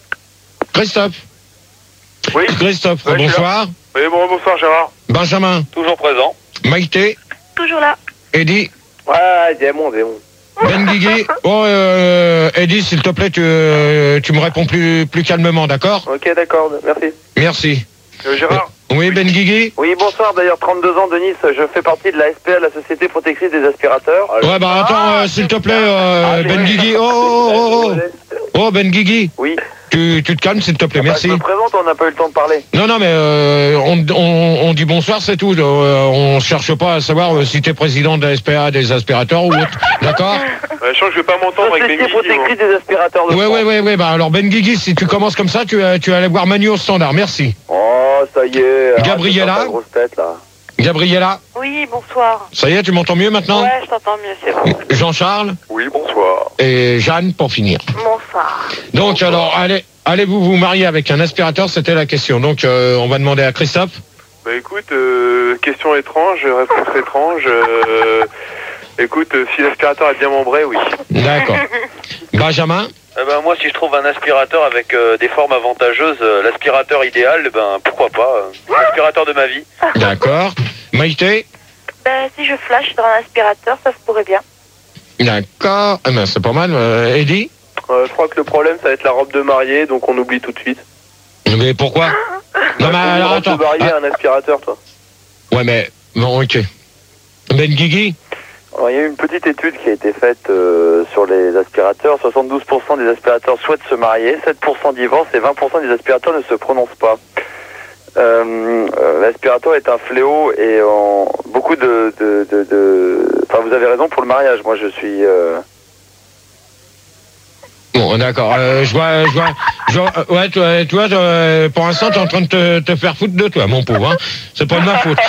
Oui. Christophe, Ouais, bonsoir. Oui, bonsoir, Gérard. Benjamin. Toujours présent. Maïté. Toujours là. Eddie. Ouais, démon. Ben Guigui. Oh, Eddie, s'il te plaît, tu me réponds plus calmement, d'accord? Ok, d'accord, merci. Merci. Gérard. Oui, Ben Guigui. Oui, bonsoir, d'ailleurs, 32 ans de Nice, je fais partie de la SPA, la Société Protectrice des Aspirateurs. Ouais, bah attends, s'il te plaît, Ben Guigui. Oh, Ben Guigui. Oui. Tu te calmes, s'il te plaît, merci. Je me présente, on n'a pas eu le temps de parler. Non, mais on dit bonsoir, c'est tout. On cherche pas à savoir si t'es président de la SPA des aspirateurs ou autre. D'accord? Je sens que je vais pas m'entendre avec Ben Guigui. Des aspirateurs de Ouais. Bah alors Ben Guigui, si tu commences comme ça, tu vas aller voir Manu au standard. Merci. Oh, ça y est. Gabriella. Grosse tête, là. Gabriella. Oui, bonsoir. Ça y est, tu m'entends mieux maintenant? Ouais, je t'entends mieux, c'est bon. Jean-Charles. Oui, bonsoir. Et Jeanne pour finir. Bonsoir. Donc alors, allez-vous vous marier avec un aspirateur? C'était la question. Donc on va demander à Christophe. Bah écoute, question étrange, réponse étrange. Écoute, si l'aspirateur est bien membré, oui. D'accord. Benjamin. Moi, si je trouve un aspirateur avec des formes avantageuses, l'aspirateur idéal, pourquoi pas. L'aspirateur de ma vie. D'accord. Maïté. Si je flash dans un aspirateur, ça se pourrait bien. D'accord. C'est pas mal. Eddie. Je crois que le problème, ça va être la robe de mariée, donc on oublie tout de suite. Mais pourquoi? Non, mais alors attends. Tu vas marier un aspirateur, toi. Ouais, mais bon, ok. Ben Guigui. Alors, il y a eu une petite étude qui a été faite sur les aspirateurs. 72% des aspirateurs souhaitent se marier, 7% divorcent et 20% des aspirateurs ne se prononcent pas. L'aspirateur est un fléau et beaucoup Enfin, vous avez raison pour le mariage. Moi, je suis... Bon, d'accord. Je vois, ouais, toi, pour l'instant, t'es en train de te faire foutre de toi, mon pauvre. Hein. C'est pas de ma faute.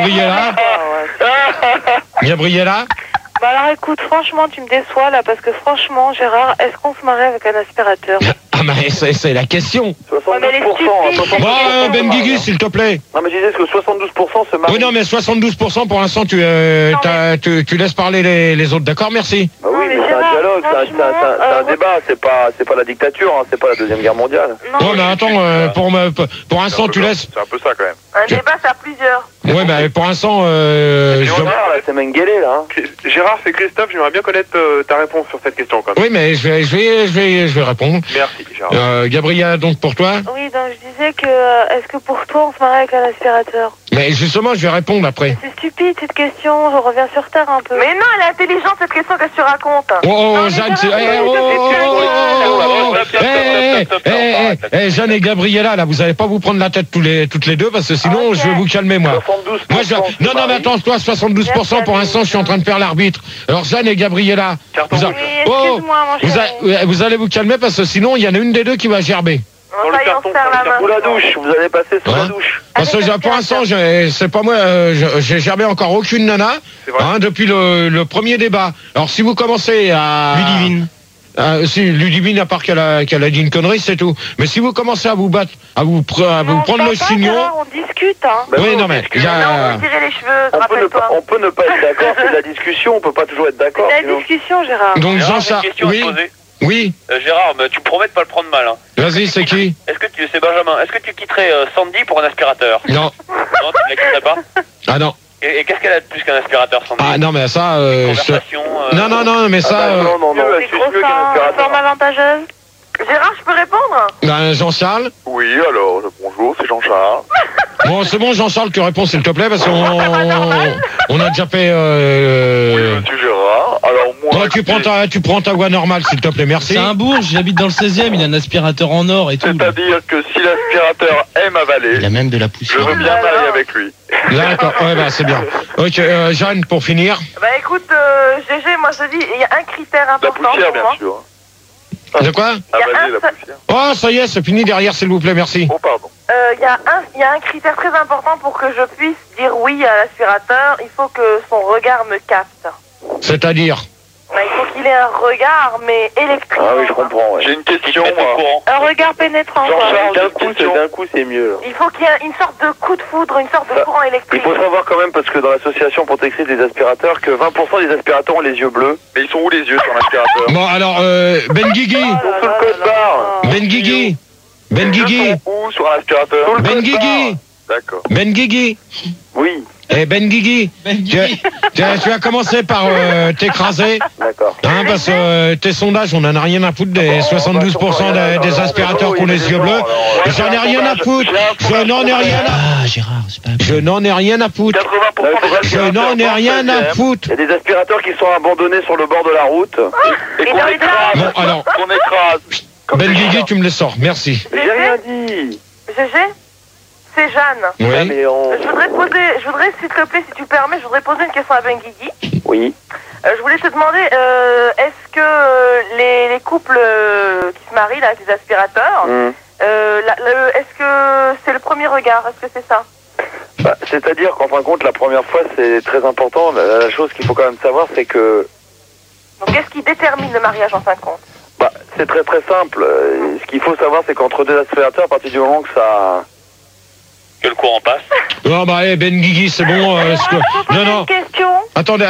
Gabriella. Bah alors écoute, franchement, tu me déçois là, parce que franchement, Gérard, est-ce qu'on se marie avec un aspirateur? Ah, mais c'est la question. 72%. Ben Guigui, s'il te plaît. Non, mais je disais que 72% se marient. Oui, non, mais 72% pour l'instant, tu laisses parler les autres. D'accord, merci. Bah oui, mais c'est un dialogue, c'est un débat, c'est pas la dictature, hein, c'est pas la Deuxième Guerre mondiale. Non, mais attends, pour l'instant, tu laisses... C'est un peu ça, quand même. Un débat, c'est à plusieurs. Ouais, mais pour l'instant... c'est Mengele, là. Gérard, c'est Christophe, j'aimerais bien connaître ta réponse sur cette question, quand même. Oui, mais je vais répondre. Merci, Gérard. Gabriella, donc pour toi? Oui, donc je disais que, est-ce que pour toi, on se marie avec un aspirateur? Mais justement, je vais répondre après. C'est stupide, cette question, je reviens sur terre un peu. Mais non, elle est intelligente, cette question, qu'est-ce que tu racontes? Jeanne, c'est... Jeanne et Gabriella, là, vous allez pas vous prendre la tête toutes les deux, parce que sinon, je vais vous calmer, moi. Non, mais attends, toi, 72%, pour l'instant, je suis en train de faire l'arbitre. Alors, Jeanne et Gabriella, vous allez vous calmer, parce que sinon, il y en a une des deux qui va gerber. Sous la douche, vous allez passer sous la douche. Parce que pour l'instant, c'est pas moi, j'ai gerbé encore aucune nana depuis le premier débat. Alors si vous commencez à... Ludivine. Si Ludivine, à part qu'elle a dit une connerie, c'est tout. Mais si vous commencez à vous battre, à vous prendre le chignon... On discute, hein. Oui, non, mais... on peut tirer les cheveux, on peut ne pas être d'accord, c'est de la discussion, on peut pas toujours être d'accord. C'est de la discussion, Gérard. Donc Jean-Charles, oui. Gérard, mais tu promets de pas le prendre mal. Hein. Vas-y, c'est qui? C'est Benjamin. Est-ce que tu quitterais Sandy pour un aspirateur? Non. Non, tu ne la quitterais pas? Ah non. Et qu'est-ce qu'elle a de plus qu'un aspirateur, Sandy? Ah non, mais ça... Non, mais ça... Des grosses formes avantageuses. Gérard, je peux répondre? Jean-Charles? Oui, alors, bonjour, c'est Jean-Charles. Bon, c'est bon, Jean-Charles, tu réponds, s'il te plaît, parce qu'on a déjà fait... Oui, monsieur Gérard. Alors, moi... tu prends ta voix normale, s'il te plaît, merci. C'est un bourge, j'habite dans le 16e, il a un aspirateur en or et tout. C'est-à-dire que si l'aspirateur aime avaler... Il a même de la poussière. Je veux bien m'aller avec lui. D'accord, ouais, bah c'est bien. Ok, Jeanne, pour finir. Bah écoute, GG, moi je te dis, il y a un critère important. La poussière, pour moi. bien sûr. De quoi? Avaler la poussière. Oh, ça y est, c'est fini derrière, s'il vous plaît, merci. Oh, pardon. Il y a un critère très important pour que je puisse dire oui à l'aspirateur. Il faut que son regard me capte. C'est-à-dire? Bah, il faut qu'il ait un regard, mais électrique. Ah oui, je comprends, ouais. J'ai une question, moi. Un regard pénétrant. D'un coup, c'est mieux. Là. Il faut qu'il y ait une sorte de coup de foudre, une sorte de courant électrique. Il faut savoir quand même, parce que dans l'association protectrice des aspirateurs, que 20% des aspirateurs ont les yeux bleus. Mais ils sont où les yeux sur l'aspirateur? Bon, alors, Ben Guigui. Sous le code barre. Ben Guigui. Où sur l'aspirateur? Ben Guigui. D'accord. Ben Guigui. Oui. Ben Guigui, tu vas commencer par t'écraser. D'accord. Parce que tes sondages, on en a rien à foutre des 72% des aspirateurs qui ont les yeux bleus. J'en ai rien à foutre. Je n'en ai rien à... Ah, Gérard, c'est pas... Je n'en ai rien à foutre. 80% Je n'en ai rien à foutre. Il y a des aspirateurs qui sont abandonnés sur le bord de la route. Et qu'on écrase. Bon, alors... Qu'on écrase. Ben Guigui, tu me les sors, merci. J'ai rien dit. GG, c'est Jeanne. Oui. Je voudrais, s'il te plaît, si tu permets, je voudrais poser une question à Ben Guigui. Oui. Je voulais te demander, est-ce que les couples qui se marient là, avec les aspirateurs, est-ce que c'est le premier regard? Est-ce que c'est ça? C'est-à-dire qu'en fin de compte, la première fois, c'est très important. La chose qu'il faut quand même savoir, c'est que... Donc, qu'est-ce qui détermine le mariage en fin de compte? C'est très très simple. Ce qu'il faut savoir, c'est qu'entre deux aspirateurs, à partir du moment que ça... Que le courant passe. Non, Ben Guigui, c'est bon. Non. Attendez.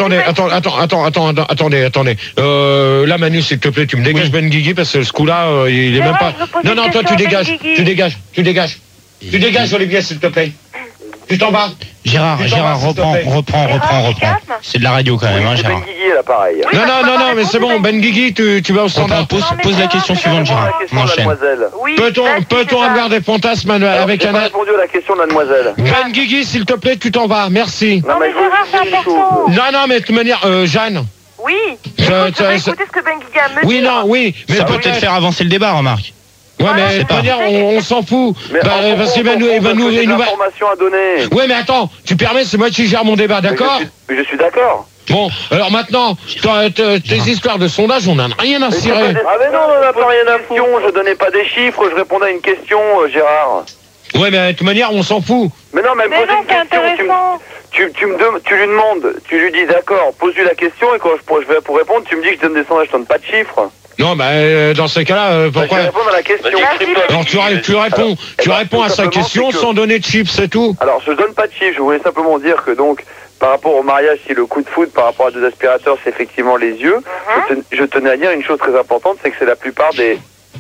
Là, Manu, s'il te plaît, tu me dégages Ben Guigui parce que ce coup-là, il est même pas. Non, toi, tu dégages. Tu dégages, Olivier, s'il te plaît. Tu t'en vas. Gérard, reprends. C'est de la radio quand même, hein, Gérard. Ben Guigui, là, pareil. Non, mais c'est bon, Ben Guigui, tu vas au standard. Pose la question suivante, Gérard. Peut-on avoir des fantasmes avec un... J'ai pas répondu à la question de mademoiselle. Ben Guigui, s'il te plaît, tu t'en vas, merci. Non, mais Gérard, c'est important. Non, mais de toute manière, Jeanne. Oui. Écoutez ce que Ben Guigui a me dire. Oui. Mais ça peut peut-être faire avancer le débat, remarque. Ouais, mais de toute manière, on s'en fout. Parce qu'il va nous... informations à donner. Ouais, mais attends, tu permets, c'est moi qui gère mon débat, d'accord? Je suis d'accord. Bon, alors maintenant, tes histoires de sondage, on n'en a rien à cirer. Ah mais non, on n'a pas rien à foutre. Je donnais pas des chiffres, je répondais à une question, Gérard. Ouais, mais de toute manière, on s'en fout. Mais non, mais pose une question. Tu lui demandes, tu lui dis d'accord, pose-lui la question et quand je vais pour répondre, tu me dis que je donne des sondages, je donne pas de chiffres. Non, dans ces cas-là, pourquoi? Je vais répondre à la question. Alors tu réponds à sa question sans donner de chiffres, c'est tout. Alors je donne pas de chiffres, je voulais simplement dire que donc, par rapport au mariage, si le coup de foudre par rapport à deux aspirateurs, c'est effectivement les yeux, je tenais à dire une chose très importante, c'est que c'est la plupart des...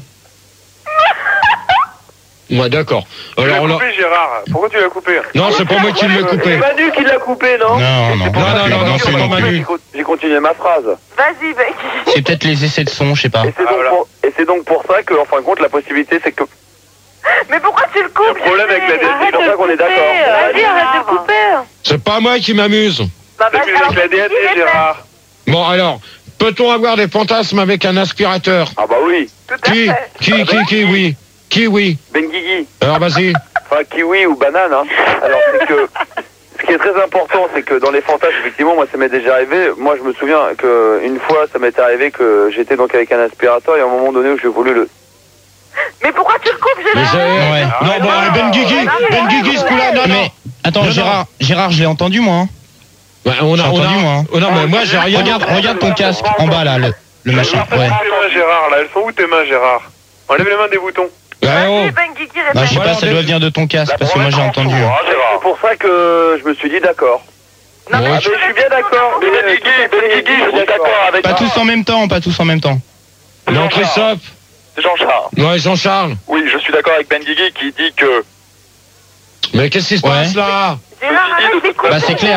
Ouais, d'accord. Alors, tu l'as coupé, Gérard. Pourquoi tu l'as coupé? Non, c'est pas moi qui l'ai coupé. C'est Manu qui l'a coupé, non? Non, c'est pas Manu. J'ai continué ma phrase. Vas-y, Ben. C'est peut-être les essais de son, je sais pas. Et c'est donc pour ça que, en fin de compte, la possibilité, c'est que... Mais pourquoi tu le coupes? Il y a un problème avec la DSL. C'est pour ça qu'on est d'accord. Vas-y, arrête de couper. C'est pas moi qui m'amuse. T'amuses avec la DSL, Gérard. Bon, alors, peut-on avoir des fantasmes avec un aspirateur? Ah bah oui. Qui, oui? Qui, oui? Ben Guigui. Alors, vas-y. Enfin, kiwi ou banane, hein. Alors, c'est que... Ce qui est très important, c'est que dans les fantasmes, effectivement, moi, ça m'est déjà arrivé. Moi, je me souviens qu'une fois, ça m'était arrivé que j'étais donc avec un aspirateur et à un moment donné où j'ai voulu le... Mais pourquoi tu le coupes, Gérard? Non, Ben Guigui, ce coup-là, non. Mais, attends, Gérard, je l'ai entendu, moi. Hein. Ouais, on a entendu, moi. Non, mais moi, j'ai rien... Regarde ton casque, en bas, là, le machin. Ouais. Tes mains, Gérard, là, elles sont où tes mains, Gérard? Enlève les mains des boutons. Vas-y, Ben Guigui, répète. Je sais pas, ça doit venir de ton casque, parce que moi, j'ai entendu. C'est pour ça que je me suis dit d'accord. Non, mais je suis bien d'accord. Ben Guigui, je suis d'accord avec Pas tous en même temps. Non, Christophe. Jean-Charles. Ouais, Jean-Charles. Oui, je suis d'accord avec Ben Guigui qui dit que... Mais qu'est-ce qui se passe là? Bah c'est clair.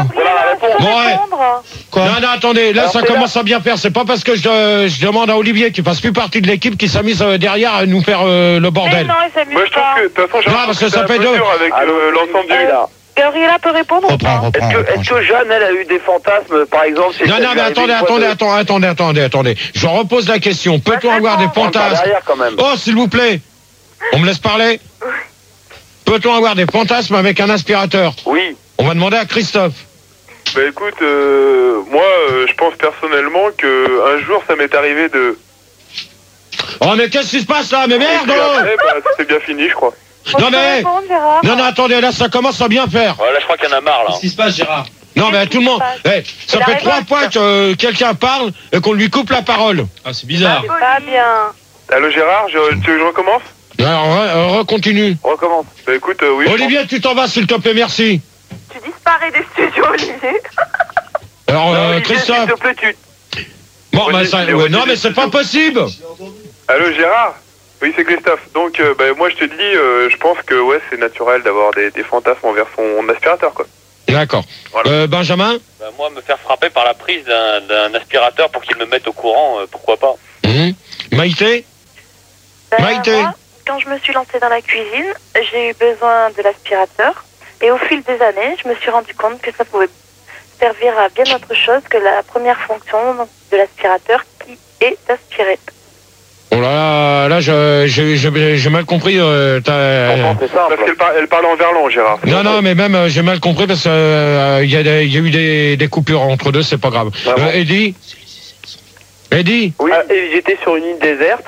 Bon, ouais. Quoi? Non, attendez, là ça commence à bien faire. C'est pas parce que je demande à Olivier qui fasse plus partie de l'équipe qui s'amuse derrière à nous faire le bordel. Non, il s'amuse Moi, je trouve que, de toute façon, Non, parce que ça fait deux. avec l'ensemble du... Gabriela peut répondre ou pas? Est-ce que Jeanne, elle a eu des fantasmes, par exemple? Non, mais attendez. Je repose la question. Peut-on avoir des fantasmes? Oh, s'il vous plaît. On me laisse parler? Peut-on avoir des fantasmes avec un aspirateur? Oui. On va demander à Christophe. Bah écoute, moi, je pense personnellement que un jour, ça m'est arrivé de... Oh, mais qu'est-ce qui se passe là? Mais merde! C'est bien fini, je crois. Non, mais... Non, attendez, là, ça commence à bien faire. Ouais, là, je crois qu'il y en a marre, là. Qu'est-ce qui se passe, Gérard? Non, mais tout le monde... ça fait 3 fois que quelqu'un parle et qu'on lui coupe la parole. Ah, c'est bizarre. Pas bien. Allô, Gérard, tu veux que je recommence? Alors, continue. Recommence. Bah écoute, oui. Olivier, tu t'en vas, s'il te plaît, merci. Tu disparais des studios, Olivier. Alors, Christophe... S'il te plaît, Bon, non, mais c'est pas possible. Allô, Gérard? Oui, c'est Christophe. Donc, moi, je te dis, je pense que, ouais, c'est naturel d'avoir des fantasmes envers son aspirateur, quoi. D'accord. Voilà. Benjamin? Moi, me faire frapper par la prise d'un aspirateur pour qu'il me mette au courant, pourquoi pas. Maïté? Maïté? Moi, quand je me suis lancée dans la cuisine, j'ai eu besoin de l'aspirateur. Et au fil des années, je me suis rendu compte que ça pouvait servir à bien autre chose que la première fonction de l'aspirateur qui est d'aspirer. Oh là, j'ai mal compris. C'est simple. Parce qu'elle parle en verlan, Gérard. Non, mais même j'ai mal compris parce que il y a eu des coupures entre deux, c'est pas grave. Eddie. Oui, j'étais sur une île déserte.